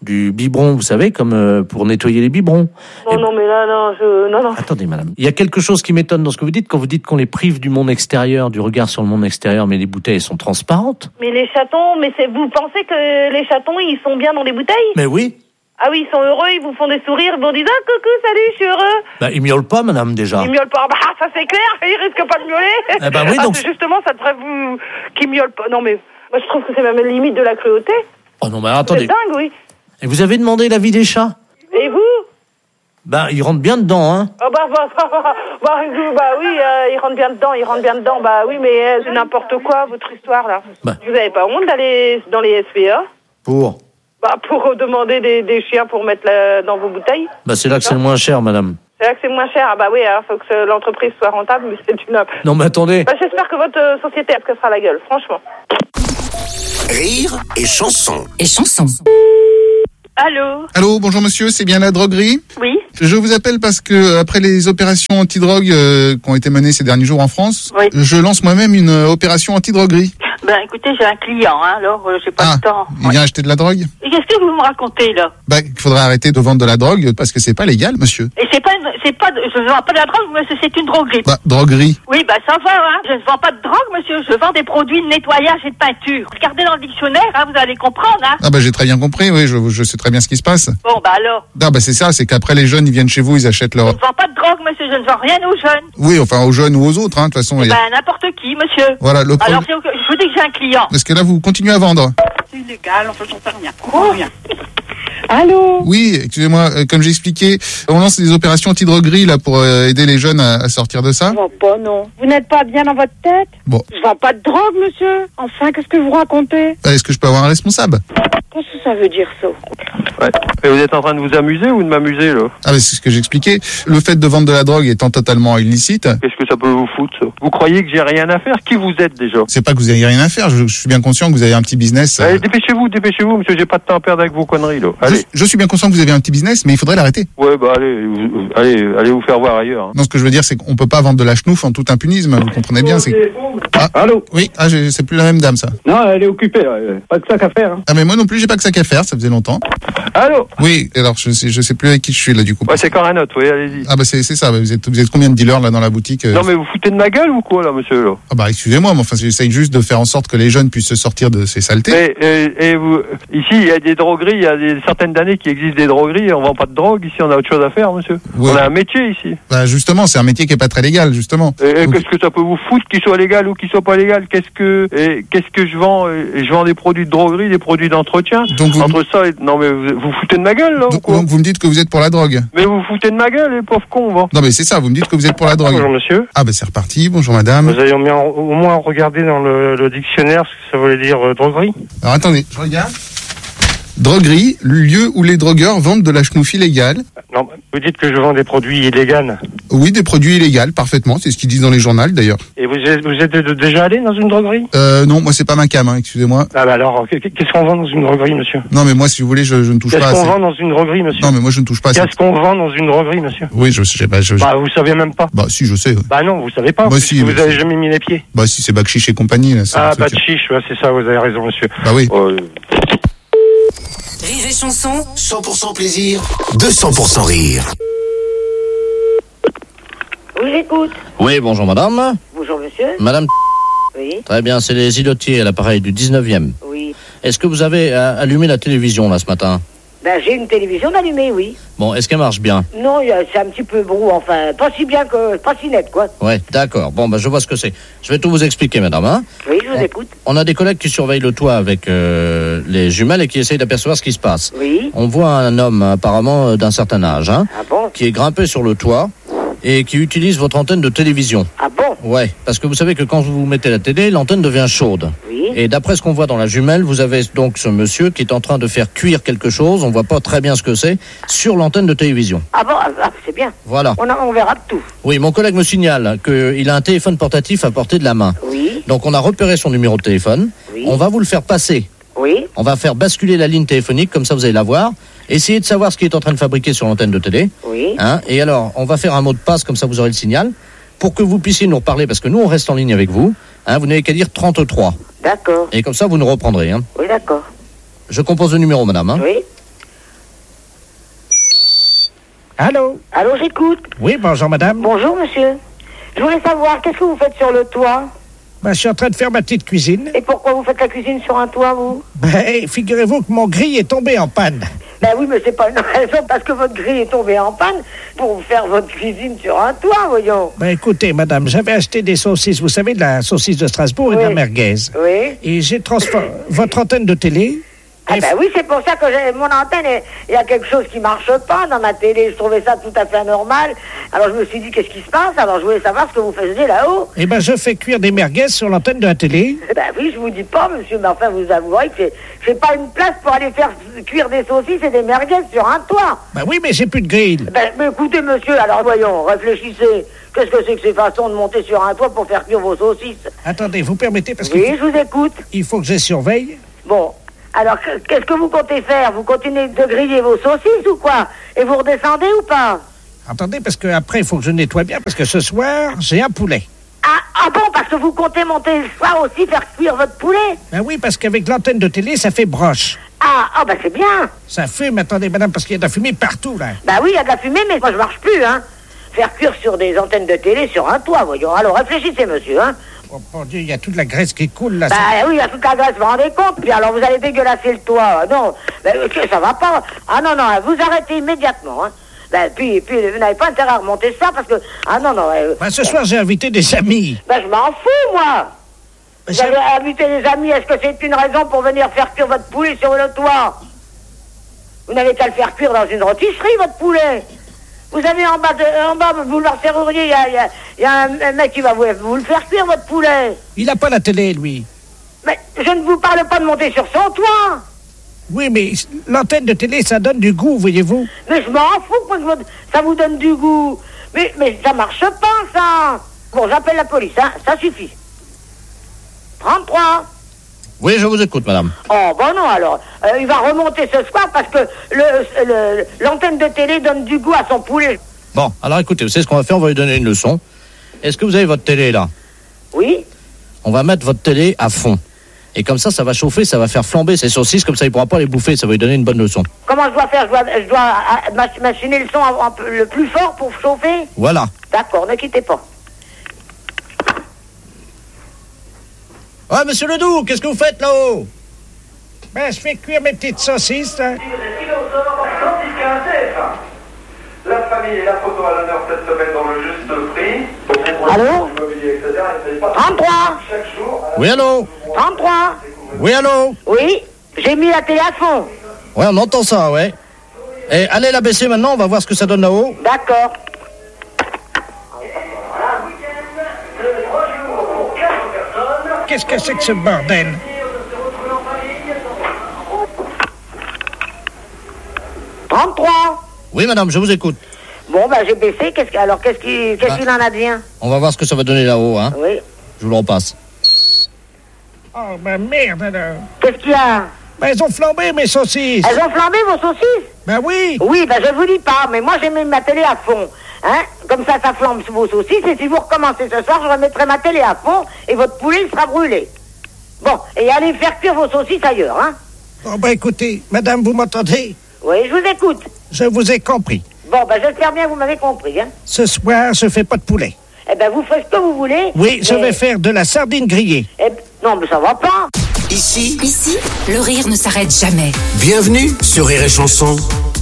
du biberon, vous savez, comme pour nettoyer les biberons. Non, mais là, non. Attendez, madame. Il y a quelque chose qui m'étonne dans ce que vous dites, quand vous dites qu'on les prive du monde extérieur, du regard sur le monde extérieur, mais les bouteilles sont transparentes. Mais les chatons, vous pensez que les chatons, ils sont bien dans les bouteilles? Mais oui. Ah oui, ils sont heureux, ils vous font des sourires, ils vous disent « Ah, coucou, salut, je suis heureux !» Bah, ils miaulent pas, madame, déjà. Ils miaulent pas, ça c'est clair, ils risquent pas de miauler. Eh ben oui, donc... justement, ça devrait vous... qu'ils miaulent pas. Non, mais moi, je trouve que c'est même la limite de la cruauté. Oh non, mais attendez. C'est dingue, oui. Et vous avez demandé l'avis des chats? Et vous? Bah, ils rentrent bien dedans, hein. Ah oui, ils rentrent bien dedans, bah oui, mais c'est n'importe quoi, votre histoire, là. Bah. Vous avez pas honte d'aller dans les SPA? Pour demander des chiens pour mettre dans vos bouteilles? Bah, c'est là que c'est le moins cher, madame. C'est là que c'est moins cher. Ah bah oui, alors faut que l'entreprise soit rentable, mais c'est une... Non, mais attendez. Bah, j'espère que votre société elle cassera la gueule, franchement. Rire et chanson. Allô, bonjour monsieur, c'est bien la droguerie? Oui. Je vous appelle parce que après les opérations anti-drogue qui ont été menées ces derniers jours en France, Oui. je lance moi-même une opération anti-droguerie. Ben écoutez, j'ai un client, alors j'ai pas le temps. Il vient acheter de la drogue? Et qu'est-ce que vous me racontez là? Il faudrait arrêter de vendre de la drogue parce que c'est pas légal, monsieur. Et je ne vends pas de la drogue, monsieur, c'est une droguerie. Droguerie. Oui, ça va, hein. Je ne vends pas de drogue, monsieur, je vends des produits de nettoyage et de peinture. Regardez dans le dictionnaire, hein, vous allez comprendre, hein. Ah j'ai très bien compris, oui, je sais très bien ce qui se passe. Bon, alors. C'est ça, c'est qu'après les jeunes, ils viennent chez vous, ils achètent leur... Je ne vends pas de drogue, monsieur, je ne vends rien aux jeunes. Oui, enfin aux jeunes ou aux autres, hein, de toute façon. N'importe qui, monsieur. Voilà, Alors, je vous dis que j'ai un client. Est-ce que là, vous continuez à vendre? C'est illégal, enfin, j'en sais rien. Rien. Allô? Oui, excusez-moi, comme j'ai expliqué, on lance des opérations anti-droguerie là pour aider les jeunes à sortir de ça. Je vends pas, non. Vous n'êtes pas bien dans votre tête? Bon. Je vends pas de drogue, monsieur. Enfin, qu'est-ce que vous racontez? Est-ce que je peux avoir un responsable? Qu'est-ce que ça veut dire, ça? Ouais. Et vous êtes en train de vous amuser ou de m'amuser, là? C'est ce que j'expliquais. Le fait de vendre de la drogue étant totalement illicite. Qu'est-ce que ça peut vous foutre, ça? Vous croyez que j'ai rien à faire? Qui vous êtes, déjà? C'est pas que vous avez rien à faire, je suis bien conscient que vous avez un petit business. Allez, dépêchez-vous, monsieur, j'ai pas de temps à perdre avec vos conneries, là. Allez. Je suis bien conscient que vous avez un petit business, mais il faudrait l'arrêter. Ouais, allez vous faire voir ailleurs. Hein. Non, ce que je veux dire, c'est qu'on peut pas vendre de la chenouf en tout impunisme, vous comprenez bien, c'est... Allô? Oui, c'est plus la même dame, ça. Non, elle est occupée, pas de sac à faire. Hein. Mais moi non plus, j'ai pas que ça qu'à faire, ça faisait longtemps. Allô? Oui, alors je sais plus avec qui je suis là, du coup. Ouais, c'est quand un autre, oui, allez-y. C'est ça, vous êtes combien de dealers là dans la boutique? Non, mais vous foutez de ma gueule ou quoi, là, monsieur, là? Excusez-moi, mais enfin, j'essaye juste de faire en sorte que les jeunes puissent se sortir de ces saletés. Et vous, ici, il y a des drogueries, il y a des certaines années qui existent des drogueries, et on vend pas de drogue, ici, on a autre chose à faire, monsieur. Ouais. On a un métier, ici. Justement, c'est un métier qui est pas très légal, justement. Et qu'est-ce que ça peut vous foutre qu'il soit légal ou qu'il soit pas légal? Qu'est-ce que je vends? Je vends des produits de droguerie, des produits d'entretien. Donc entre ça et... Non, mais vous foutez de ma gueule, là, ou quoi? Donc vous me dites que vous êtes pour la drogue? Mais vous foutez de ma gueule, les pauvres cons, va. Non, mais c'est ça, vous me dites que vous êtes pour la drogue. Bonjour, monsieur. C'est reparti, bonjour madame. Vous avez au moins regardé dans le dictionnaire ce que ça voulait dire droguerie? Alors attendez, je regarde. Droguerie, lieu où les drogueurs vendent de la chenouf illégale. Non, vous dites que je vends des produits illégaux. Oui, des produits illégaux, parfaitement, c'est ce qu'ils disent dans les journaux d'ailleurs. Et vous êtes déjà allé dans une droguerie? Non, moi c'est pas ma cam, excusez-moi. Alors, qu'est-ce qu'on vend dans une droguerie, monsieur? Non, mais moi, si vous voulez, je ne touche pas à ça. Qu'est-ce qu'on vend dans une droguerie, monsieur? Non, mais moi je ne touche pas à ça. Qu'est-ce qu'on vend dans une droguerie, monsieur? Oui, je sais pas. Vous savez même pas? Si, je sais. Non, vous savez pas. Si, vous avez jamais mis les pieds. Si, c'est Bakchiche et compagnie, là. Bakchiche, c'est ça, vous avez raison, monsieur. Oui. Rire et chanson. 100% plaisir, 200% rire. Oui, j'écoute. Oui, bonjour madame. Bonjour, monsieur. Madame. Oui. Très bien, c'est les îlotiers à l'appareil du 19e. Oui. Est-ce que vous avez allumé la télévision là ce matin? J'ai une télévision allumée, oui. Bon, est-ce qu'elle marche bien? Non, c'est un petit peu brou, enfin, pas si bien que... pas si net, quoi. Ouais, d'accord. Bon, je vois ce que c'est. Je vais tout vous expliquer, madame, hein. Oui, je vous écoute. On a des collègues qui surveillent le toit avec les jumelles et qui essayent d'apercevoir ce qui se passe. Oui. On voit un homme, apparemment, d'un certain âge, hein, bon? qui est grimpé sur le toit et qui utilise votre antenne de télévision. Ah bon? Ouais, parce que vous savez que quand vous mettez la télé, l'antenne devient chaude. Oui. Et d'après ce qu'on voit dans la jumelle, vous avez donc ce monsieur qui est en train de faire cuire quelque chose, on voit pas très bien ce que c'est, sur l'antenne de télévision. Ah bon? C'est bien. Voilà. On verra tout. Oui, mon collègue me signale qu'il a un téléphone portatif à portée de la main. Oui. Donc on a repéré son numéro de téléphone. Oui. On va vous le faire passer. Oui. On va faire basculer la ligne téléphonique, comme ça vous allez la voir. Essayez de savoir ce qu'il est en train de fabriquer sur l'antenne de télé. Oui. Et alors, on va faire un mot de passe, comme ça vous aurez le signal, pour que vous puissiez nous reparler, parce que nous on reste en ligne avec vous. Vous n'avez qu'à dire 33. D'accord. Et comme ça vous nous reprendrez. Oui, d'accord. Je compose le numéro, madame. Oui. Allô? Allô, j'écoute. Oui, bonjour madame. Bonjour, monsieur. Je voulais savoir, qu'est-ce que vous faites sur le toit? Je suis en train de faire ma petite cuisine. Et pourquoi vous faites la cuisine sur un toit, vous? Figurez-vous que mon grille est tombé en panne. Oui, mais c'est pas une raison parce que votre grille est tombée en panne pour faire votre cuisine sur un toit, voyons. Écoutez, madame, j'avais acheté des saucisses, vous savez, de la saucisse de Strasbourg et de la merguez. Oui. Et j'ai transformé votre antenne de télé. Oui, c'est pour ça que mon antenne, il y a quelque chose qui marche pas dans ma télé. Je trouvais ça tout à fait anormal. Alors je me suis dit, qu'est-ce qui se passe? Alors je voulais savoir ce que vous faisiez là-haut. Je fais cuire des merguez sur l'antenne de la télé. Oui, je vous dis pas, monsieur, mais enfin, vous avouerez que j'ai pas une place pour aller faire cuire des saucisses et des merguez sur un toit. Oui, mais j'ai plus de grille. Mais écoutez, monsieur, alors voyons, réfléchissez. Qu'est-ce que c'est que ces façons de monter sur un toit pour faire cuire vos saucisses? Attendez, vous permettez parce que... Oui, je vous écoute. Il faut que je surveille. Bon. Alors, qu'est-ce que vous comptez faire? Vous continuez de griller vos saucisses ou quoi? Et vous redescendez ou pas? Attendez, parce qu'après, il faut que je nettoie bien, parce que ce soir, j'ai un poulet. Ah bon, parce que vous comptez monter le soir aussi, faire cuire votre poulet? Oui, parce qu'avec l'antenne de télé, ça fait broche. C'est bien. Ça fume, attendez, madame, parce qu'il y a de la fumée partout, là. Oui, il y a de la fumée, mais moi, je marche plus, hein. Faire cuire sur des antennes de télé sur un toit, voyons. Alors, réfléchissez, monsieur, hein. Oh, mon Dieu, il y a toute la graisse qui coule, là. Oui, il y a toute la graisse, vous vous rendez compte? Puis alors, vous allez dégueulasser le toit. Non, ça va pas. Non, vous arrêtez immédiatement, hein. Puis vous n'avez pas intérêt à remonter ça, parce que... ce soir, j'ai invité des amis. Je m'en fous, moi. Vous avez invité des amis, est-ce que c'est une raison pour venir faire cuire votre poulet sur le toit? Vous n'avez qu'à le faire cuire dans une rôtisserie, votre poulet. Vous avez en bas, boulevard Serrurier, il y a un mec qui va vous le faire cuire, votre poulet. Il n'a pas la télé, lui. Mais je ne vous parle pas de monter sur son toit. Oui, mais l'antenne de télé, ça donne du goût, voyez-vous. Mais je m'en fous, ça vous donne du goût. Mais ça marche pas, ça. Bon, j'appelle la police, hein, ça suffit. 33. Oui, je vous écoute, madame. Non, alors. Il va remonter ce soir parce que l'antenne de télé donne du goût à son poulet. Bon, alors écoutez, vous savez ce qu'on va faire? On va lui donner une leçon. Est-ce que vous avez votre télé, là? Oui. On va mettre votre télé à fond. Et comme ça va chauffer, ça va faire flamber ces saucisses, comme ça il ne pourra pas les bouffer, ça va lui donner une bonne leçon. Comment je dois faire? Je dois machiner le son le plus fort pour chauffer? Voilà. D'accord, ne quittez pas. Ouais, monsieur Ledoux, qu'est-ce que vous faites là-haut? Je fais cuire mes petites saucisses, là. La famille et la photo à l'honneur cette semaine dans le juste prix. Allô? 33. Oui, allô? 33. Oui, allô? Oui, j'ai mis la télé à fond. Ouais, on entend ça, ouais. Et allez la baisser maintenant, on va voir ce que ça donne là-haut. D'accord. Qu'est-ce que c'est que ce bordel? Oui, madame, je vous écoute. Bon, j'ai baissé. Qu'est-ce qu'il en advient? On va voir ce que ça va donner là-haut, hein. Oui. Je vous le repasse. Oh, merde, alors. Qu'est-ce qu'il y a? Elles ont flambé, mes saucisses. Elles ont flambé, vos saucisses? Oui. Oui, je vous dis pas, mais moi, j'ai mis ma télé à fond. Hein? Comme ça flambe sur vos saucisses, et si vous recommencez ce soir, je remettrai ma télé à fond, et votre poulet sera brûlé. Bon, et allez faire cuire vos saucisses ailleurs, hein? Bon, écoutez, madame, vous m'entendez? Oui, je vous écoute. Je vous ai compris. Bon, j'espère bien que vous m'avez compris, hein? Ce soir, je fais pas de poulet. Vous faites ce que vous voulez. Oui, je vais faire de la sardine grillée. Non, mais ça va pas. Ici, le rire ne s'arrête jamais. Bienvenue sur Rire et Chanson.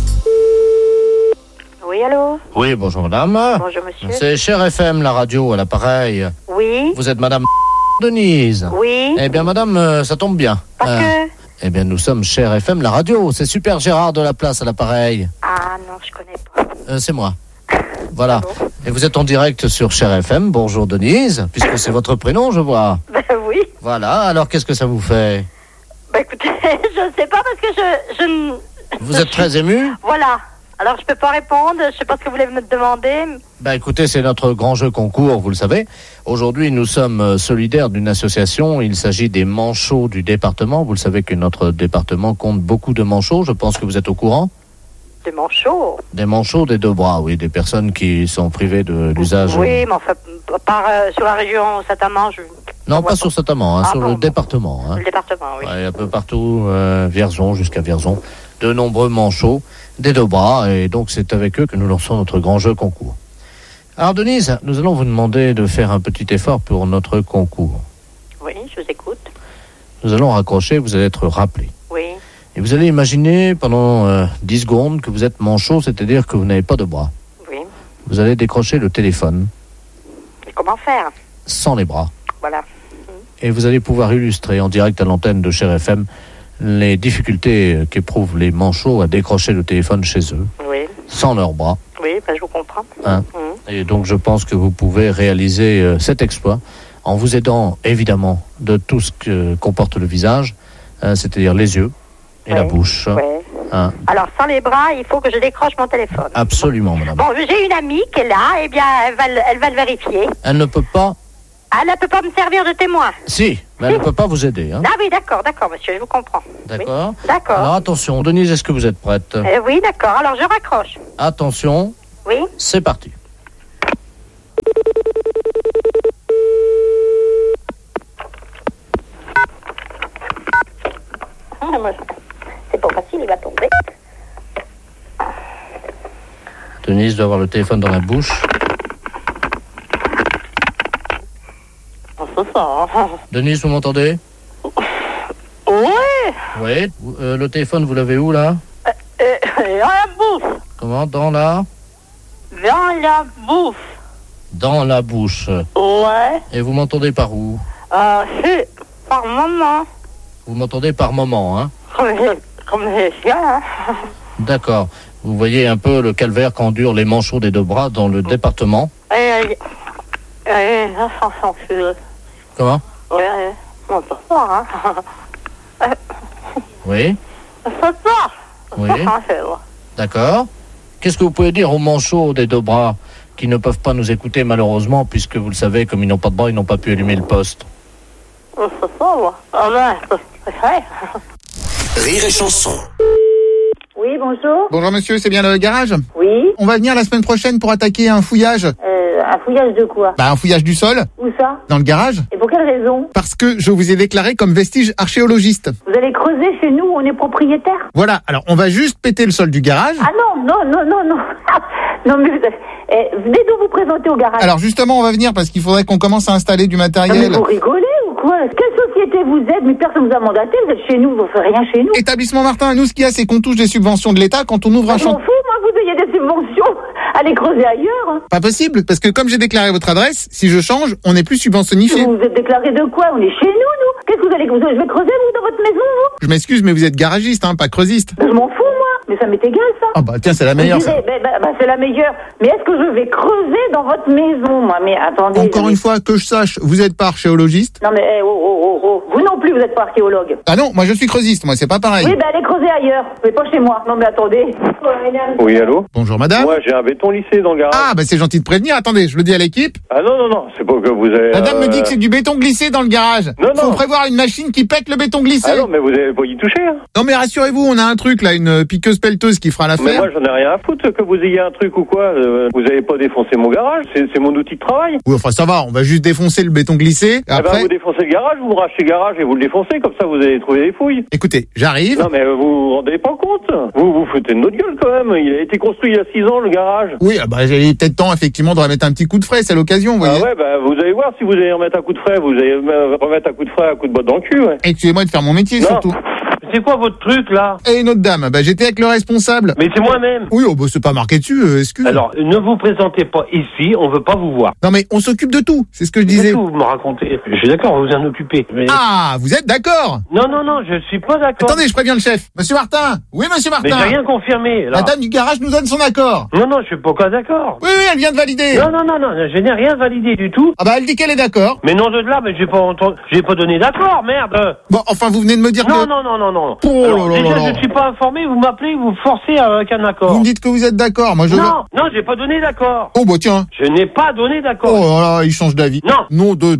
Oui, allô? Oui, bonjour madame. Bonjour monsieur. C'est Cher FM, la radio, à l'appareil. Oui. Vous êtes madame Denise? Oui. Eh bien madame, ça tombe bien. Parce que... Eh bien nous sommes Cher FM, la radio. C'est Super Gérard de la Place à l'appareil. Ah non, je connais pas. C'est moi. Voilà. Et vous êtes en direct sur Cher FM. Bonjour Denise, puisque c'est votre prénom, je vois. Oui. Voilà, alors qu'est-ce que ça vous fait? Écoutez, je ne sais pas parce que je Vous êtes très ému? Voilà. Alors je peux pas répondre, je sais pas ce que vous voulez me demander. Écoutez, c'est notre grand jeu concours, vous le savez. Aujourd'hui, nous sommes solidaires d'une association. Il s'agit des manchots du département. Vous le savez que notre département compte beaucoup de manchots. Je pense que vous êtes au courant. Des manchots? Des manchots des deux bras, oui. Des personnes qui sont privées de l'usage. Oui, mais enfin, sur la région Saint-Amand, Non, pas sur Saint-Amand, sur le département. Le département, oui. Ouais, un peu partout, Vierzon jusqu'à Vierzon. de nombreux manchots des deux bras, et donc c'est avec eux que nous lançons notre grand jeu concours. Alors Denise, nous allons vous demander de faire un petit effort pour notre concours. Oui, je vous écoute. Nous allons raccrocher, vous allez être rappelé. Oui. Et vous allez imaginer pendant 10 secondes que vous êtes manchot, c'est-à-dire que vous n'avez pas de bras. Oui. Vous allez décrocher le téléphone. Et comment faire? Sans les bras. Voilà. Et vous allez pouvoir illustrer en direct à l'antenne de Cher FM les difficultés qu'éprouvent les manchots à décrocher le téléphone chez eux. Oui. Sans leurs bras. Oui, ben, je vous comprends. Hein. Et donc je pense que vous pouvez réaliser cet exploit en vous aidant évidemment de tout ce que comporte le visage, c'est-à-dire les yeux et la bouche. Hein. Alors sans les bras, il faut que je décroche mon téléphone. Absolument, madame. Bon, j'ai une amie qui est là, eh bien elle va le vérifier. Elle ne peut pas... Elle ne peut pas me servir de témoin. Si, mais elle ne peut pas vous aider. Hein. Ah oui, d'accord, monsieur, je vous comprends. D'accord. Oui. D'accord. Alors attention, Denise, est-ce que vous êtes prête? Oui, d'accord, alors je raccroche. Attention. Oui. C'est parti. C'est pas facile, il va tomber. Denise doit avoir le téléphone dans la bouche. C'est ça. Denise, vous m'entendez? Oui. Oui. Le téléphone, vous l'avez où, là? Dans la bouche. Comment? Dans la bouche. Dans la bouche. Ouais. Et vous m'entendez par où? C'est par moment. Vous m'entendez par moment, hein? Comme les chiens. D'accord. Vous voyez un peu le calvaire qu'endurent les manchots des deux bras dans le département. Comment? Oui, on peut pas, hein. Oui. Ça part. Oui. D'accord. Qu'est-ce que vous pouvez dire aux manchots des deux bras qui ne peuvent pas nous écouter malheureusement, puisque vous le savez, comme ils n'ont pas de bras, ils n'ont pas pu allumer le poste? Rire et chanson. Oui, bonjour. Bonjour monsieur, c'est bien le garage? Oui. On va venir la semaine prochaine pour attaquer un fouillage. Un fouillage de quoi? Un fouillage du sol. Où ça? Dans le garage. Et pour quelle raison? Parce que je vous ai déclaré comme vestige archéologiste. Vous allez creuser chez nous, on est propriétaire. Voilà, alors on va juste péter le sol du garage. Ah non. Non mais venez donc vous présenter au garage. Alors justement, on va venir parce qu'il faudrait qu'on commence à installer du matériel. Non, mais vous rigolez ou quoi? Quelle société vous êtes? Mais personne vous a mandaté, vous êtes chez nous, vous ne faites rien chez nous. Établissement Martin, nous ce qu'il y a c'est qu'on touche des subventions de l'État quand on ouvre un chantier. Je m'en fous, moi, vous ayez des subventions. Allez creuser ailleurs. Pas possible, parce que comme j'ai déclaré votre adresse, si je change, on n'est plus subventionnifié. Vous êtes déclaré de quoi? On est chez nous. Qu'est-ce que vous allez... Je vais creuser, vous, dans votre maison, vous? Je m'excuse, mais vous êtes garagiste, pas creusiste. Je m'en fous, moi. Mais ça m'est égal, ça. Ah bah tiens, c'est la meilleure, ça. C'est la meilleure. Mais est-ce que je vais creuser dans votre maison, moi? Mais attendez... Encore une fois, que je sache, vous n'êtes pas archéologiste? Non mais, vous non plus, vous n'êtes pas archéologue. Ah non, moi je suis creusiste, moi, c'est pas pareil. Oui, allez creuser ailleurs, mais pas chez moi. Non mais attendez. Oui, allô? Bonjour madame. Moi, j'ai un béton lissé dans le garage. Ah, c'est gentil de prévenir, attendez, je le dis à l'équipe. Ah non, c'est pas que vous avez... La dame me dit que c'est du béton glissé dans le garage. Faut prévoir une machine qui pète le béton glissé. Ah non, mais vous avez pas y toucher, hein. Non mais rassurez-vous, on a un truc là, une piqueuse pelleteuse qui fera l'affaire. Mais moi j'en ai rien à foutre que vous ayez un truc ou quoi. Vous avez pas défoncé mon garage, c'est mon outil de travail. Oui, enfin ça va, on va juste défoncer le béton glissé. Après... vous défoncez le garage, vous me rachetez le garage et vous le défoncez, comme ça vous allez trouver des fouilles. Écoutez, j'arrive. Non mais vous vous rendez pas compte. Vous vous foutez de notre gueule quand même. Il a été construit il y a 6 ans le garage. Oui, j'ai peut-être temps effectivement de remettre un petit coup de frais, c'est l'occasion, vous voyez. Ah ouais, vous allez voir si vous allez remettre un coup de frais, vous allez remettre un coup de frais, un coup de botte dans le cul, ouais. Excusez-moi de faire mon métier, surtout. C'est quoi votre truc là? Et une autre dame, j'étais avec le responsable. Mais c'est moi-même. Oui, c'est pas marqué dessus, excuse. Alors, ne vous présentez pas ici, on veut pas vous voir. Non mais on s'occupe de tout, c'est ce que je disais. Vous me racontez. Je suis d'accord, vous en occupez. Mais... Ah, vous êtes d'accord? Non, je suis pas d'accord. Attendez, je préviens le chef. Monsieur Martin. Oui, monsieur Martin. Mais j'ai rien confirmé. La dame du garage nous donne son accord. Non, je suis pas d'accord. Oui, elle vient de valider. Non, je n'ai rien validé du tout. Ah elle dit qu'elle est d'accord. Mais non de là, mais j'ai pas donné d'accord, merde. Bon, enfin, vous venez de me dire non, que... Non. Oh là déjà, je ne suis pas informé, vous m'appelez, vous forcez avec un accord. Vous me dites que vous êtes d'accord, moi je... Non, j'ai pas donné d'accord. Oh tiens. Je n'ai pas donné d'accord. Oh là, il change d'avis. Non. Non de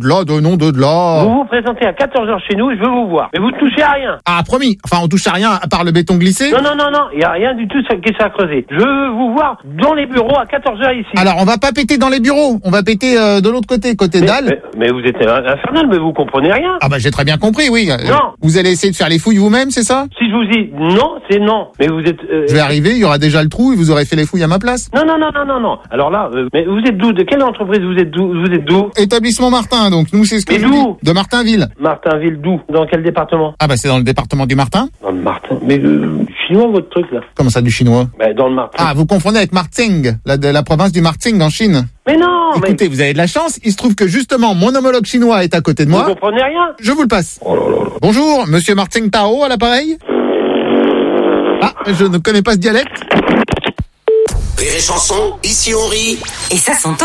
là. Vous vous présentez à 14h chez nous, je veux vous voir. Mais vous ne touchez à rien. Ah, promis. Enfin, on touche à rien, à part le béton glissé. Non, il n'y a rien du tout qui est à creuser. Je veux vous voir dans les bureaux à 14h ici. Alors, on va pas péter dans les bureaux, on va péter de l'autre côté dalle. Mais vous êtes infernal, mais vous comprenez rien. Ah j'ai très bien compris, oui. Non. Vous allez essayer de faire les fouilles vous-même. vous-même, c'est ça? Si je vous dis non, c'est non. Mais vous êtes... Je vais arriver, il y aura déjà le trou et vous aurez fait les fouilles à ma place. Non. Alors là, mais vous êtes d'où? De quelle entreprise vous êtes d'où? Établissement Martin, donc nous c'est ce que je vous dis. De Martinville. Martinville d'où? Dans quel département? Ah bah c'est dans le département du Martin. Dans le Martin. Mais chinois votre truc là? Comment ça du chinois? Bah dans le Martin. Ah, vous confondez avec Marting, la province du Marting en Chine. Mais non. Écoutez, vous avez de la chance, il se trouve que justement mon homologue chinois est à côté de moi. Vous comprenez rien? Je vous le passe. Oh là là. Bonjour, monsieur Marting Tao à l'appareil. Ah, je ne connais pas ce dialecte. Rire et chanson, ici on rit. Et ça s'entend.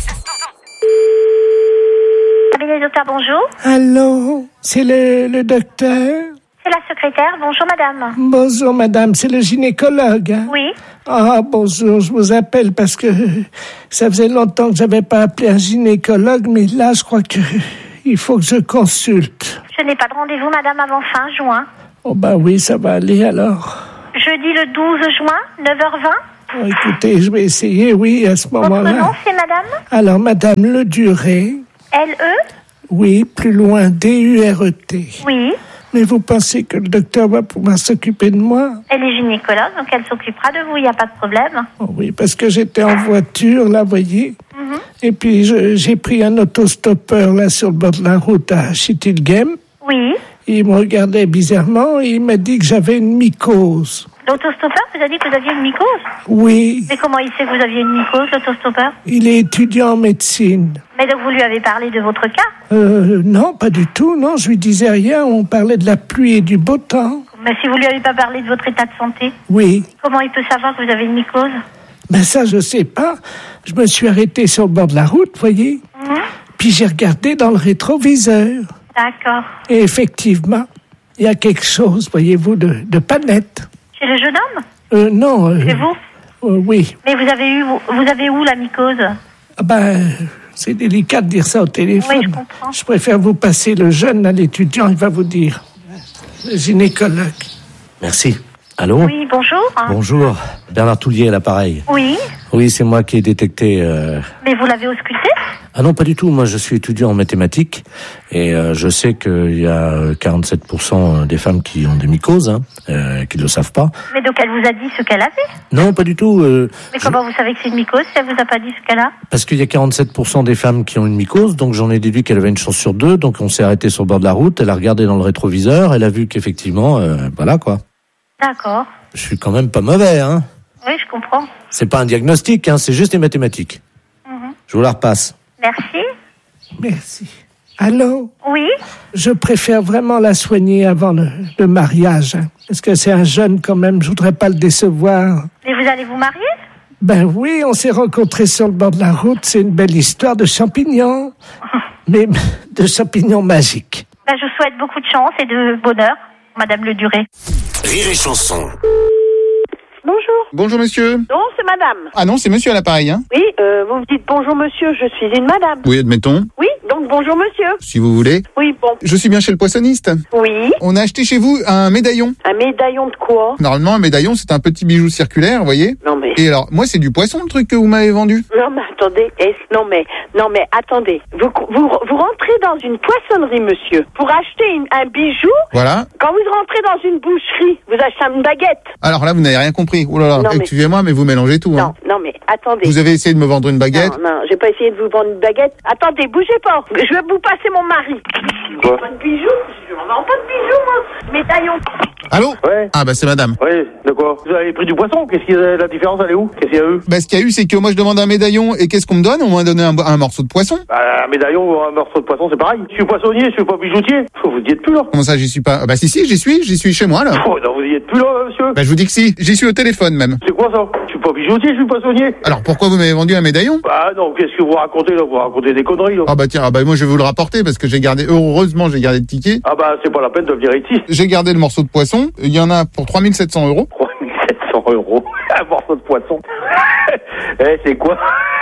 Cabinet docteur, bonjour. Allô, c'est le docteur? C'est la secrétaire. Bonjour, madame. Bonjour, madame, c'est le gynécologue. Hein? Oui. Ah, bonjour, je vous appelle parce que ça faisait longtemps que j'avais pas appelé un gynécologue, mais là, je crois que il faut que je consulte. Je n'ai pas de rendez-vous, madame, avant fin juin. Oh, bah oui, ça va aller alors. Jeudi le 12 juin, 9h20. Oh, écoutez, je vais essayer, oui, à ce moment-là. Votre nom, c'est madame? Alors, madame Le Duré. L-E? Oui, plus loin, D-U-R-E-T. Oui. Mais vous pensez que le docteur va pouvoir s'occuper de moi? Elle est gynécologue, donc elle s'occupera de vous, il n'y a pas de problème. Oh oui, parce que j'étais en voiture, là, voyez. Et puis, j'ai pris un autostoppeur, là, sur le bord de la route à Schittilgem. Oui. Il me regardait bizarrement et il m'a dit que j'avais une mycose. L'autostoppeur vous a dit que vous aviez une mycose? Oui. Mais comment il sait que vous aviez une mycose, l'autostoppeur? Il est étudiant en médecine. Mais donc vous lui avez parlé de votre cas? Non, pas du tout, non, je lui disais rien, on parlait de la pluie et du beau temps. Mais si vous lui avez pas parlé de votre état de santé? Oui. Comment il peut savoir que vous avez une mycose? Ben ça, je sais pas. Je me suis arrêté sur le bord de la route, voyez. Puis j'ai regardé dans le rétroviseur. D'accord. Et effectivement, il y a quelque chose, voyez-vous, de pas net. Chez le jeune homme? Non. Chez vous? Oui. Mais vous avez où la mycose? Ah ben, c'est délicat de dire ça au téléphone. Oui, je comprends. Je préfère vous passer le jeune à l'étudiant, il va vous dire. Le gynécologue. Merci. Allô? Oui, bonjour. Bonjour. Bernard Toulier à l'appareil. Oui. Oui, c'est moi qui ai détecté... Mais vous l'avez ausculté? Ah non, pas du tout. Moi, je suis étudiant en mathématiques et je sais qu'il y a 47% des femmes qui ont des mycoses, qui ne le savent pas. Mais donc elle vous a dit ce qu'elle avait? Non, pas du tout. Mais comment vous savez que c'est une mycose si elle vous a pas dit ce qu'elle a? Parce qu'il y a 47% des femmes qui ont une mycose, donc j'en ai déduit qu'elle avait une chance sur 2. Donc on s'est arrêté sur le bord de la route, elle a regardé dans le rétroviseur, elle a vu qu'effectivement, voilà quoi. D'accord. Je suis quand même pas mauvais, hein. Oui, je comprends. C'est pas un diagnostic, c'est juste des mathématiques. Je vous la repasse. Merci. Merci. Allô? Oui? Je préfère vraiment la soigner avant le mariage. Parce que c'est un jeune quand même, je voudrais pas le décevoir. Mais vous allez vous marier? Ben oui, on s'est rencontrés sur le bord de la route, c'est une belle histoire de champignons. Mais de champignons magiques. Ben, je vous souhaite beaucoup de chance et de bonheur, Madame Le Duré. Rire et chanson. Bonjour. Bonjour monsieur. Non, c'est madame. Ah non, c'est monsieur à l'appareil, hein. Oui, vous me dites bonjour monsieur, je suis une madame. Oui, admettons. Oui, donc bonjour monsieur. Si vous voulez. Oui, bon. Je suis bien chez le poissonniste. Oui. On a acheté chez vous un médaillon. Un médaillon de quoi? Normalement, un médaillon, c'est un petit bijou circulaire, vous voyez. Non mais... Et alors, moi, c'est du poisson, le truc que vous m'avez vendu. Non mais attendez, non mais attendez. Vous rentrez dans une poissonnerie, monsieur, pour acheter un bijou. Voilà. Quand vous rentrez dans une boucherie, vous achetez une baguette. Alors là, vous n'avez rien compris. Oh là là, excusez-moi, mais vous mélangez tout. Non mais attendez. Vous avez essayé de me vendre une baguette. Non, j'ai pas essayé de vous vendre une baguette. Attendez, bougez pas. Je vais vous passer mon mari. Quoi? Pas de bijoux? Je ne vends pas de bijoux, moi. Médaillon. Allô? Ouais. Ah bah c'est madame. Oui, de quoi? Vous avez pris du poisson? Qu'est-ce qu'il y a, la différence, elle est où? Qu'est-ce qu'il y a eu? Bah ce qu'il y a eu, c'est que moi je demande un médaillon et qu'est-ce qu'on me donne? On m'a donné un morceau de poisson. Bah, un médaillon ou un morceau de poisson, c'est pareil. Je suis poissonnier, je suis pas bijoutier. Vous y êtes plus là. Comment ça, j'y suis pas? Ah bah si, j'y suis chez moi là. Oh non, vous y êtes plus là, monsieur. Bah je vous dis que si, j'y suis au téléphone même. C'est quoi ça? Je suis pas bijoutier, je suis poissonnier. Alors pourquoi vous m'avez vendu un médaillon? Bah non, qu'est-ce que vous racontez là? Vous racontez des conneries là. Ah bah tiens, moi je vais vous le rapporter parce que heureusement j'ai gardé le ticket. Ah bah c'est pas la peine de venir ici. J'ai gardé le morceau de poisson, il y en a pour 3700 €. 3700 €? Un morceau de poisson. C'est quoi?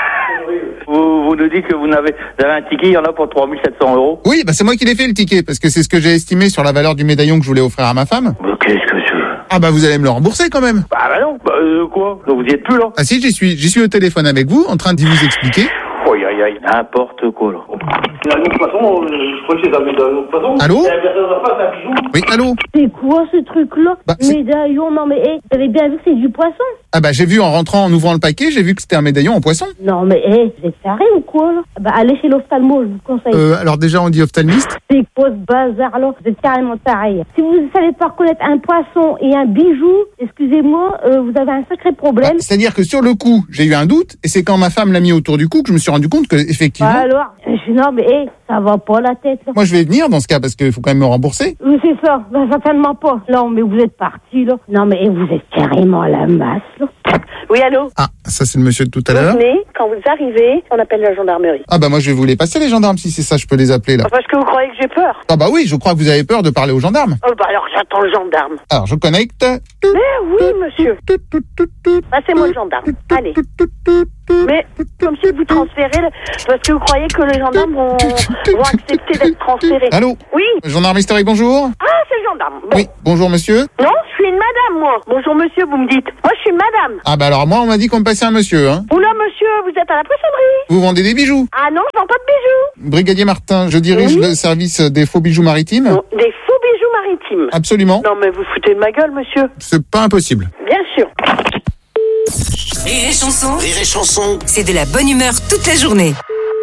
Vous nous dites que vous avez un ticket, il y en a pour 3700 €. Oui, bah c'est moi qui l'ai fait le ticket, parce que c'est ce que j'ai estimé sur la valeur du médaillon que je voulais offrir à ma femme. Mais qu'est-ce que c'est? Ah bah vous allez me le rembourser quand même. Bah non, quoi? Donc vous y êtes plus là. Ah si, j'y suis au téléphone avec vous, en train de vous expliquer. Aïe aïe aïe. n'importe quoi, là. La de toute façon, je crois que c'est d'un autre façon. Allô? Un bijou. Oui, allô? C'est quoi ce truc-là? Médaillon, non mais, vous avez bien vu que c'est du poisson? Ah bah j'ai vu en rentrant, en ouvrant le paquet, j'ai vu que c'était un médaillon en poisson. Non mais, vous êtes taré ou quoi, là? Bah allez chez l'ophtalmo, je vous conseille. Alors déjà on dit ophtalmiste. C'est quoi ce bazar, là? Vous êtes carrément taré. Si vous ne savez pas reconnaître un poisson et un bijou, excusez-moi, vous avez un sacré problème. C'est-à-dire que sur le coup, j'ai eu un doute, et c'est quand ma femme l'a mis autour du cou que je me suis rendu compte que, effectivement... Alors, non mais, ça va pas la tête, là. Moi je vais venir dans ce cas, parce qu'il faut quand même me rembourser. Oui, c'est ça. Bah, certainement pas. Non, mais vous êtes parti, là. Non, mais vous êtes carrément à la masse, là. Oui, allô? Ah, ça c'est le monsieur de tout à l'heure. Vous venez, quand vous arrivez, on appelle la gendarmerie. Ah bah moi je vais vous les passer les gendarmes, si c'est ça, je peux les appeler là. Parce que vous croyez que j'ai peur? Ah bah oui, je crois que vous avez peur de parler aux gendarmes. Oh bah alors j'attends le gendarme. Alors je connecte. Mais oui, monsieur. Passez-moi le gendarme. Allez. Mais comme si vous transférez, parce que vous croyez que les gendarmes vont accepter d'être transférés. Allô? Oui. Gendarme historique, bonjour. Ah, c'est le gendarme. Bon. Oui, bonjour monsieur. Non, je suis une madame, moi. Bonjour monsieur, vous me dites. Moi, je suis une madame. Ah bah alors moi on m'a dit qu'on me passait un monsieur, hein. Oula monsieur, vous êtes à la poissonnerie. Vous vendez des bijoux? Ah non, je vends pas de bijoux. Brigadier Martin, je dirige le service des faux bijoux maritimes. Non, des faux bijoux maritimes. Absolument. Non mais vous foutez de ma gueule, monsieur. C'est pas impossible. Bien sûr. Rire et chanson. Rire et chanson. C'est de la bonne humeur toute la journée.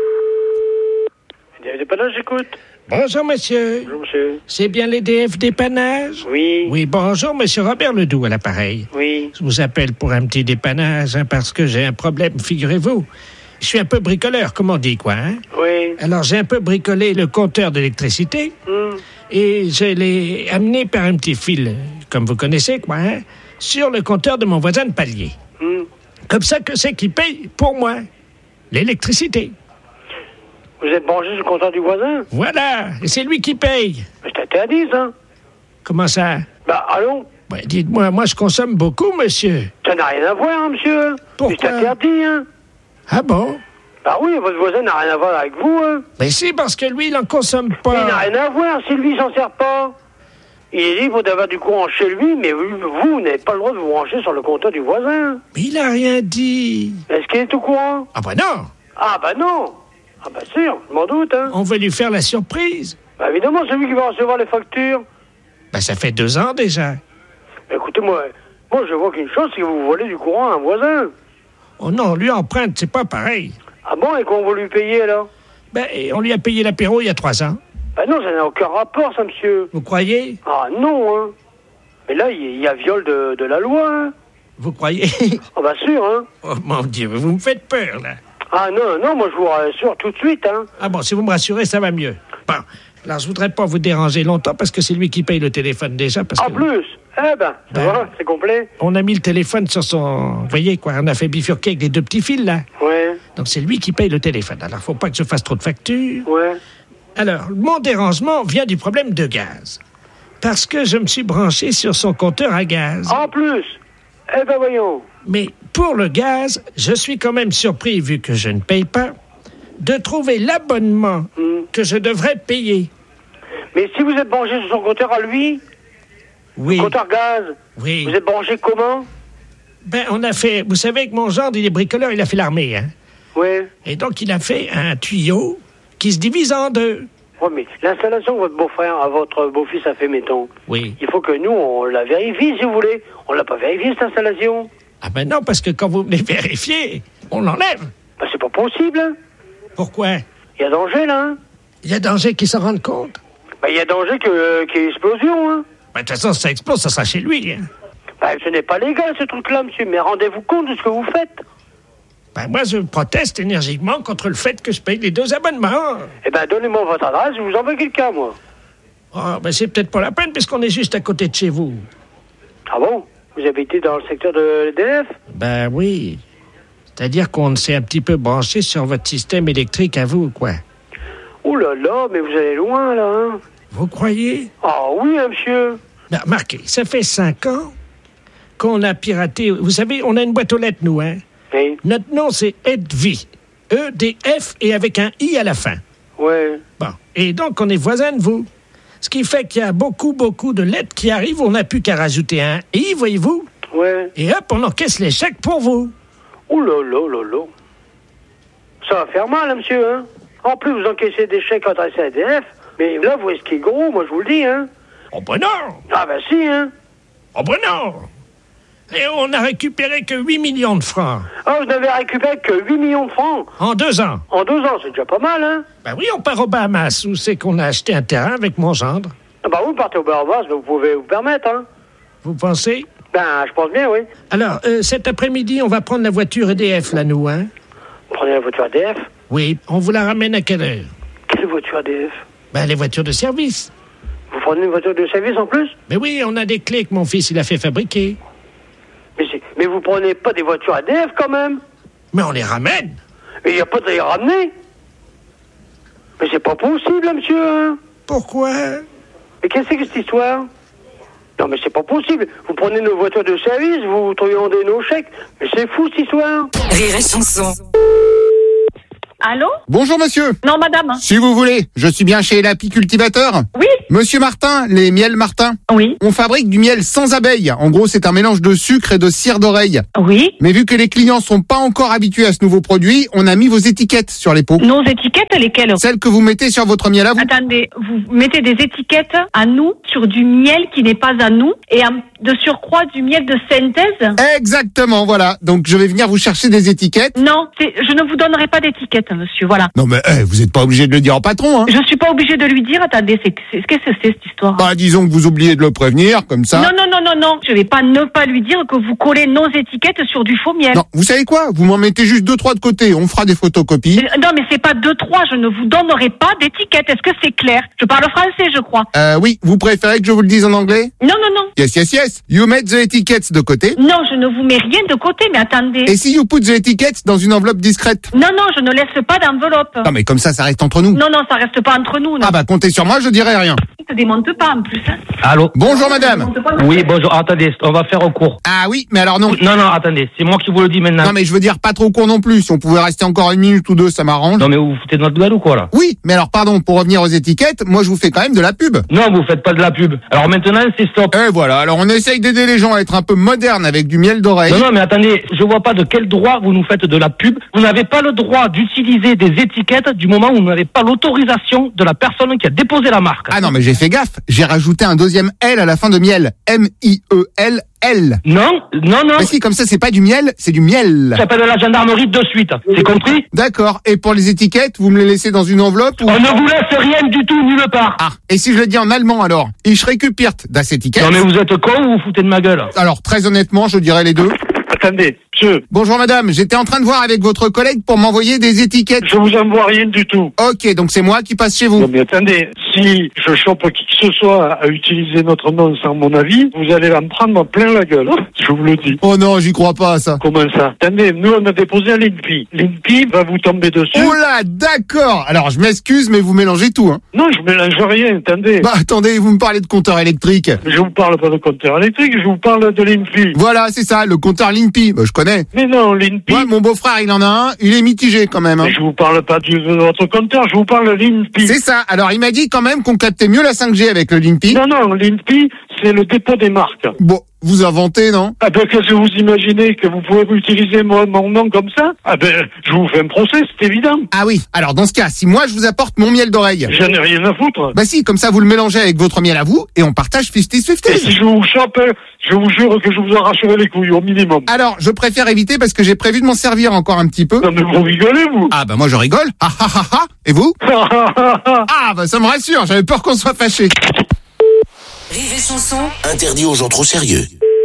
Dépannage, j'écoute. Bonjour, monsieur. Bonjour, monsieur. C'est bien les DF dépannage? Oui. Oui, bonjour, monsieur Robert Ledoux à l'appareil. Oui. Je vous appelle pour un petit dépannage, parce que j'ai un problème, figurez-vous. Je suis un peu bricoleur, comme on dit, quoi, hein? Oui. Alors, j'ai un peu bricolé le compteur d'électricité et je l'ai amené par un petit fil, comme vous connaissez, quoi, hein, sur le compteur de mon voisin de palier. Comme ça, que c'est qui paye pour moi l'électricité. Vous êtes branché sur le compteur du voisin? Voilà, et c'est lui qui paye. Mais c'est interdit, ça. Comment ça? Bah, allons. Ouais, dites-moi, moi je consomme beaucoup, monsieur. Ça n'a rien à voir, hein, monsieur. Pourquoi? C'est interdit, hein. Ah bon? Bah oui, votre voisin n'a rien à voir avec vous, hein. Mais si, parce que lui, il en consomme pas. Il n'a rien à voir, si lui, il s'en sert pas. Il est libre d'avoir du courant chez lui, mais vous n'avez pas le droit de vous brancher sur le compteur du voisin. Mais il a rien dit. Est-ce qu'il est au courant? Ah bah non. Ah bah non. Ah bah sûr, je m'en doute, hein. On veut lui faire la surprise. Bah évidemment, c'est lui qui va recevoir les factures. Bah ça fait 2 ans déjà. Écoutez, moi je vois qu'une chose, c'est que vous volez du courant à un voisin. Oh non, lui emprunte, c'est pas pareil. Ah bon, et qu'on va lui payer, alors? Ben, on lui a payé l'apéro il y a 3 ans. Bah non, ça n'a aucun rapport, ça, monsieur. Vous croyez? Ah non, hein. Mais là, il y a viol de la loi, hein. Vous croyez? Ah bah sûr, hein. Oh mon Dieu, vous me faites peur, là. Ah non, moi je vous rassure tout de suite, hein. Ah bon, si vous me rassurez, ça va mieux. Bon, alors je voudrais pas vous déranger longtemps parce que c'est lui qui paye le téléphone déjà. Parce en que... plus? Eh ben, ça va, c'est complet. On a mis le téléphone sur son... Vous voyez, quoi, on a fait bifurquer avec les 2 petits fils, là. Ouais. Donc c'est lui qui paye le téléphone. Alors faut pas que je fasse trop de factures. Ouais. Alors, mon dérangement vient du problème de gaz. Parce que je me suis branché sur son compteur à gaz. En plus? Eh ben voyons. Mais pour le gaz, je suis quand même surpris, vu que je ne paye pas, de trouver l'abonnement que je devrais payer. Mais si vous êtes branché sur son compteur à lui, oui. Le compteur gaz, oui. Vous êtes branché comment? Ben, on a fait... Vous savez que mon gendre, il est bricoleur, il a fait l'armée, hein? Oui. Et donc, il a fait un tuyau qui se divise en 2. Oui, mais l'installation que votre beau-frère, votre beau-fils a fait, mettons. Oui. Il faut que nous, on la vérifie, si vous voulez. On l'a pas vérifié, cette installation. Ah ben non, parce que quand vous venez vérifier, on l'enlève. Ben, c'est pas possible, hein. Pourquoi? Il y a danger, là, hein. Il y a danger qu'il s'en rende compte? Ben, il y a danger qu'il y ait explosion, hein. Ben, de toute façon, si ça explose, ça sera chez lui, hein. Ben, ce n'est pas légal, ce truc-là, monsieur. Mais rendez-vous compte de ce que vous faites. Ben, moi, je proteste énergiquement contre le fait que je paye les 2 abonnements. Eh ben, donnez-moi votre adresse, je vous envoie quelqu'un, moi. Ah, ben, c'est peut-être pas la peine, puisqu'on est juste à côté de chez vous. Ah bon? Vous habitez dans le secteur de l'EDF? Ben oui. C'est-à-dire qu'on s'est un petit peu branché sur votre système électrique à vous, quoi. Ouh là là, mais vous allez loin, là, hein? Vous croyez? Ah oui, hein, monsieur. Ben, remarquez, ça fait 5 ans qu'on a piraté... Vous savez, on a une boîte aux lettres, nous, hein? Oui. Notre nom, c'est EDV. E-D-F et avec un I à la fin. Ouais. Bon. Et donc, on est voisins de vous. Ce qui fait qu'il y a beaucoup de lettres qui arrivent. On n'a plus qu'à rajouter un I, voyez-vous? Ouais. Et hop, on encaisse les chèques pour vous. Ouh là là là là. Ça va faire mal, hein, monsieur, hein. En plus, vous encaissez des chèques adressés à EDF. Mais là, vous voyez ce qui est gros, moi je vous le dis, hein. Oh ben non. Ah ben si, hein. Oh ben non. Et on n'a récupéré que 8 millions de francs. Ah, vous n'avez récupéré que 8 millions de francs. En 2 ans. En 2 ans, c'est déjà pas mal, hein. Ben oui, on part aux Bahamas, où c'est qu'on a acheté un terrain avec mon gendre. Ah bah vous partez au Bahamas, vous pouvez vous permettre, hein. Vous pensez? Ben, je pense bien, oui. Alors, cet après-midi, on va prendre la voiture EDF, là, nous, hein? Vous prenez la voiture EDF? Oui, on vous la ramène à quelle heure? Quelle voiture EDF? Ben, les voitures de service. Vous prenez une voiture de service en plus? Mais oui, on a des clés que mon fils, il a fait fabriquer. Mais vous prenez pas des voitures EDF, quand même? Mais on les ramène. Mais il n'y a pas de les ramener. Mais c'est pas possible, là, monsieur, hein. Pourquoi? Mais qu'est-ce que c'est que cette histoire? Non, mais c'est pas possible. Vous prenez nos voitures de service, vous truandez nos chèques. Mais c'est fou, cette histoire. Rire et chanson. Allô? Bonjour monsieur. Non, madame. Si vous voulez, je suis bien chez l'Apicultivateur. Oui. Monsieur Martin, les miels Martin. Oui. On fabrique du miel sans abeilles. En gros, c'est un mélange de sucre et de cire d'oreille. Oui. Mais vu que les clients sont pas encore habitués à ce nouveau produit, on a mis vos étiquettes sur les pots. Nos étiquettes, lesquelles? Celles que vous mettez sur votre miel à vous. Attendez, vous mettez des étiquettes à nous sur du miel qui n'est pas à nous et de surcroît du miel de synthèse? Exactement, voilà. Donc je vais venir vous chercher des étiquettes. Non, je ne vous donnerai pas d'étiquette, monsieur, voilà. Non mais vous n'êtes pas obligé de le dire au patron, hein. Je suis pas obligé de lui dire, attendez, qu'est-ce que c'est cette histoire? Bah disons que vous oubliez de le prévenir, comme ça. Non, je vais pas ne pas lui dire que vous collez nos étiquettes sur du faux miel. Non, vous savez quoi? Vous m'en mettez juste 2-3 de côté, on fera des photocopies. Non, mais c'est pas 2-3, je ne vous donnerai pas d'étiquette, est-ce que c'est clair? Je parle français, je crois. Oui, vous préférez que je vous le dise en anglais? Non. Yes. You met the etiquettes de côté. Non, je ne vous mets rien de côté, mais attendez. Et si you put the etiquettes dans une enveloppe discrète? Non, je ne laisse pas d'enveloppe. Non mais comme ça reste entre nous. Non, ça reste pas entre nous. Non. Ah bah comptez sur moi, je dirai rien. Ne te démonte pas en plus. Hein. Allô? Bonjour madame. Oui, bonjour. Attendez, on va faire au court. Ah oui, mais alors non. Non, attendez, c'est moi qui vous le dis maintenant. Non mais je veux dire pas trop court non plus. Si on pouvait rester encore 1 minute ou 2, ça m'arrange. Non mais vous vous foutez de notre gueule ou quoi là? Oui, mais alors pardon, pour revenir aux étiquettes, moi je vous fais quand même de la pub. Non, vous faites pas de la pub. Alors maintenant c'est stop. Et voilà, alors on essaye d'aider les gens à être un peu modernes avec du miel d'oreille. Non mais attendez, je vois pas de quel droit vous nous faites de la pub. Vous n'avez pas le droit d'utiliser des étiquettes du moment où vous n'avez pas l'autorisation de la personne qui a déposé la marque. Ah non mais j'ai fait gaffe, j'ai rajouté un deuxième L à la fin de miel. M-I-E-L. Non. Mais si, comme ça, c'est pas du miel, c'est du miel. J'appelle la gendarmerie de suite. C'est compris? D'accord. Et pour les étiquettes, vous me les laissez dans une enveloppe ou... On ne vous laisse rien du tout, nulle part. Ah. Et si je le dis en allemand, alors? Ich récupère das Etikett. Non, mais vous êtes con ou vous foutez de ma gueule? Alors, très honnêtement, je dirais les deux. Attendez, monsieur. Bonjour madame, j'étais en train de voir avec votre collègue pour m'envoyer des étiquettes. Je vous envoie rien du tout. Ok, donc c'est moi qui passe chez vous. Non mais attendez, si je chope qui que ce soit à utiliser notre nom sans mon avis, vous allez en prendre plein la gueule, je vous le dis. Oh non, j'y crois pas à ça. Comment ça? Attendez, nous on a déposé à l'INPI. L'INPI va vous tomber dessus. Oh là, d'accord. Alors je m'excuse, mais vous mélangez tout, hein. Non, je mélange rien, attendez. Bah attendez, vous me parlez de compteur électrique. Je vous parle pas de compteur électrique, je vous parle de l'INPI. Voilà, c'est ça, le compteur l'INPI. Bah, je connais. Mais non, l'INPI... Ouais, mon beau-frère, il en a un, il est mitigé quand même. Hein. Mais je vous parle pas de votre compteur, je vous parle de l'INPI. C'est ça, alors il m'a dit quand même qu'on captait mieux la 5G avec le l'INPI. Non, l'INPI, c'est le dépôt des marques. Bon, vous inventez, non? Ah ben, qu'est-ce que vous imaginez? Que vous pouvez utiliser mon nom comme ça? Ah ben, je vous fais un procès, c'est évident. Ah oui, alors dans ce cas, si moi je vous apporte mon miel d'oreille... J'en ai rien à foutre. Bah si, comme ça vous le mélangez avec votre miel à vous, et on partage 50-50. Et si je vous chope, je vous jure que je vous arracherai les couilles, au minimum. Alors, je préfère éviter parce que j'ai prévu de m'en servir encore un petit peu. Non mais vous rigolez, vous? Ah bah moi je rigole. Ah ah ah ah. Et vous? Ah bah ça me rassure, j'avais peur qu'on soit fâchés. Rire et chanson. Interdit aux gens trop sérieux.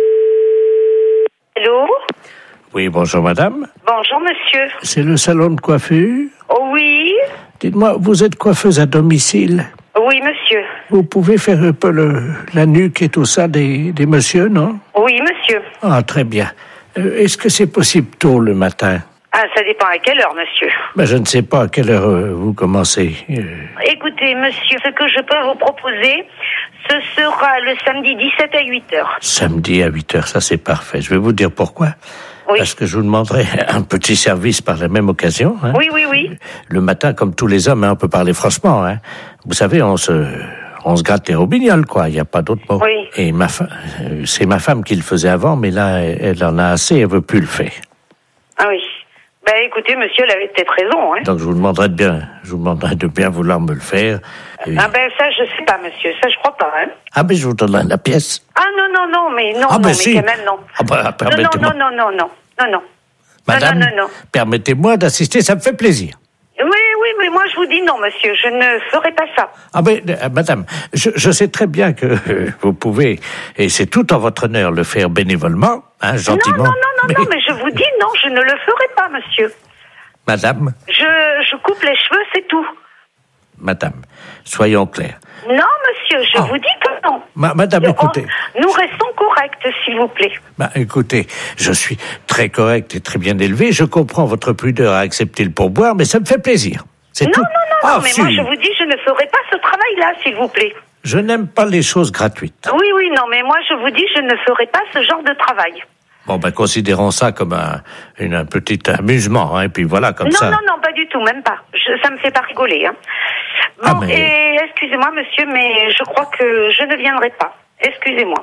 Allô? Oui, bonjour madame. Bonjour monsieur. C'est le salon de coiffure? Oh oui? Dites-moi, vous êtes coiffeuse à domicile? Oui monsieur. Vous pouvez faire un peu la nuque et tout ça des messieurs, non? Oui monsieur. Ah, très bien. Est-ce que c'est possible tôt le matin? Ah, ça dépend à quelle heure, monsieur. Ben, je ne sais pas à quelle heure vous commencez. Écoutez, monsieur, ce que je peux vous proposer, ce sera le samedi 17 à 8h. Samedi à 8h, ça c'est parfait. Je vais vous dire pourquoi. Oui. Parce que je vous demanderai un petit service par la même occasion. Hein. Oui. Le matin, comme tous les hommes, hein, on peut parler franchement. Hein. Vous savez, on se gratte les robignoles, quoi. Il n'y a pas d'autre mot. Oui. Et c'est ma femme qui le faisait avant, mais là, elle en a assez, elle veut plus le faire. Ah oui. Ben écoutez, monsieur, elle avait peut-être raison. Hein. Donc je vous demanderai de bien vouloir me le faire. Et... Ah ben ça, je sais pas, monsieur. Ça, je crois pas. Hein. Ah ben je vous donnerai la pièce. Ah non, mais non, ah, ben, mais si. quand même non. Ah ben, permettez-moi. Non. Madame, non. Permettez-moi d'assister, ça me fait plaisir. Oui, mais moi je vous dis non, monsieur, je ne ferai pas ça. Ah ben, madame, je sais très bien que vous pouvez, et c'est tout en votre honneur, le faire bénévolement, hein, gentiment. Non, mais je vous dis non, je ne le ferai pas, monsieur. Madame? Je coupe les cheveux, c'est tout. Madame, soyons clairs. Non, monsieur, je vous dis que non. Madame, écoutez. Nous restons corrects, s'il vous plaît. Écoutez, je suis très correct et très bien élevé. Je comprends votre pudeur à accepter le pourboire, mais ça me fait plaisir. C'est tout. Non, mais moi, je vous dis, je ne ferai pas ce travail-là, s'il vous plaît. Je n'aime pas les choses gratuites. Oui, non, mais moi, je vous dis, je ne ferai pas ce genre de travail. Bon, considérons ça comme un petit amusement, hein, et puis voilà, comme ça. Non, pas du tout, même pas. Ça me fait pas rigoler, hein. Bon, et excusez-moi, monsieur, mais je crois que je ne viendrai pas. Excusez-moi.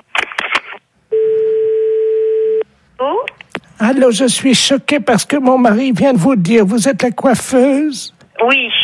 Oh? Allô, je suis choquée parce que mon mari vient de vous dire, vous êtes la coiffeuse? Oui.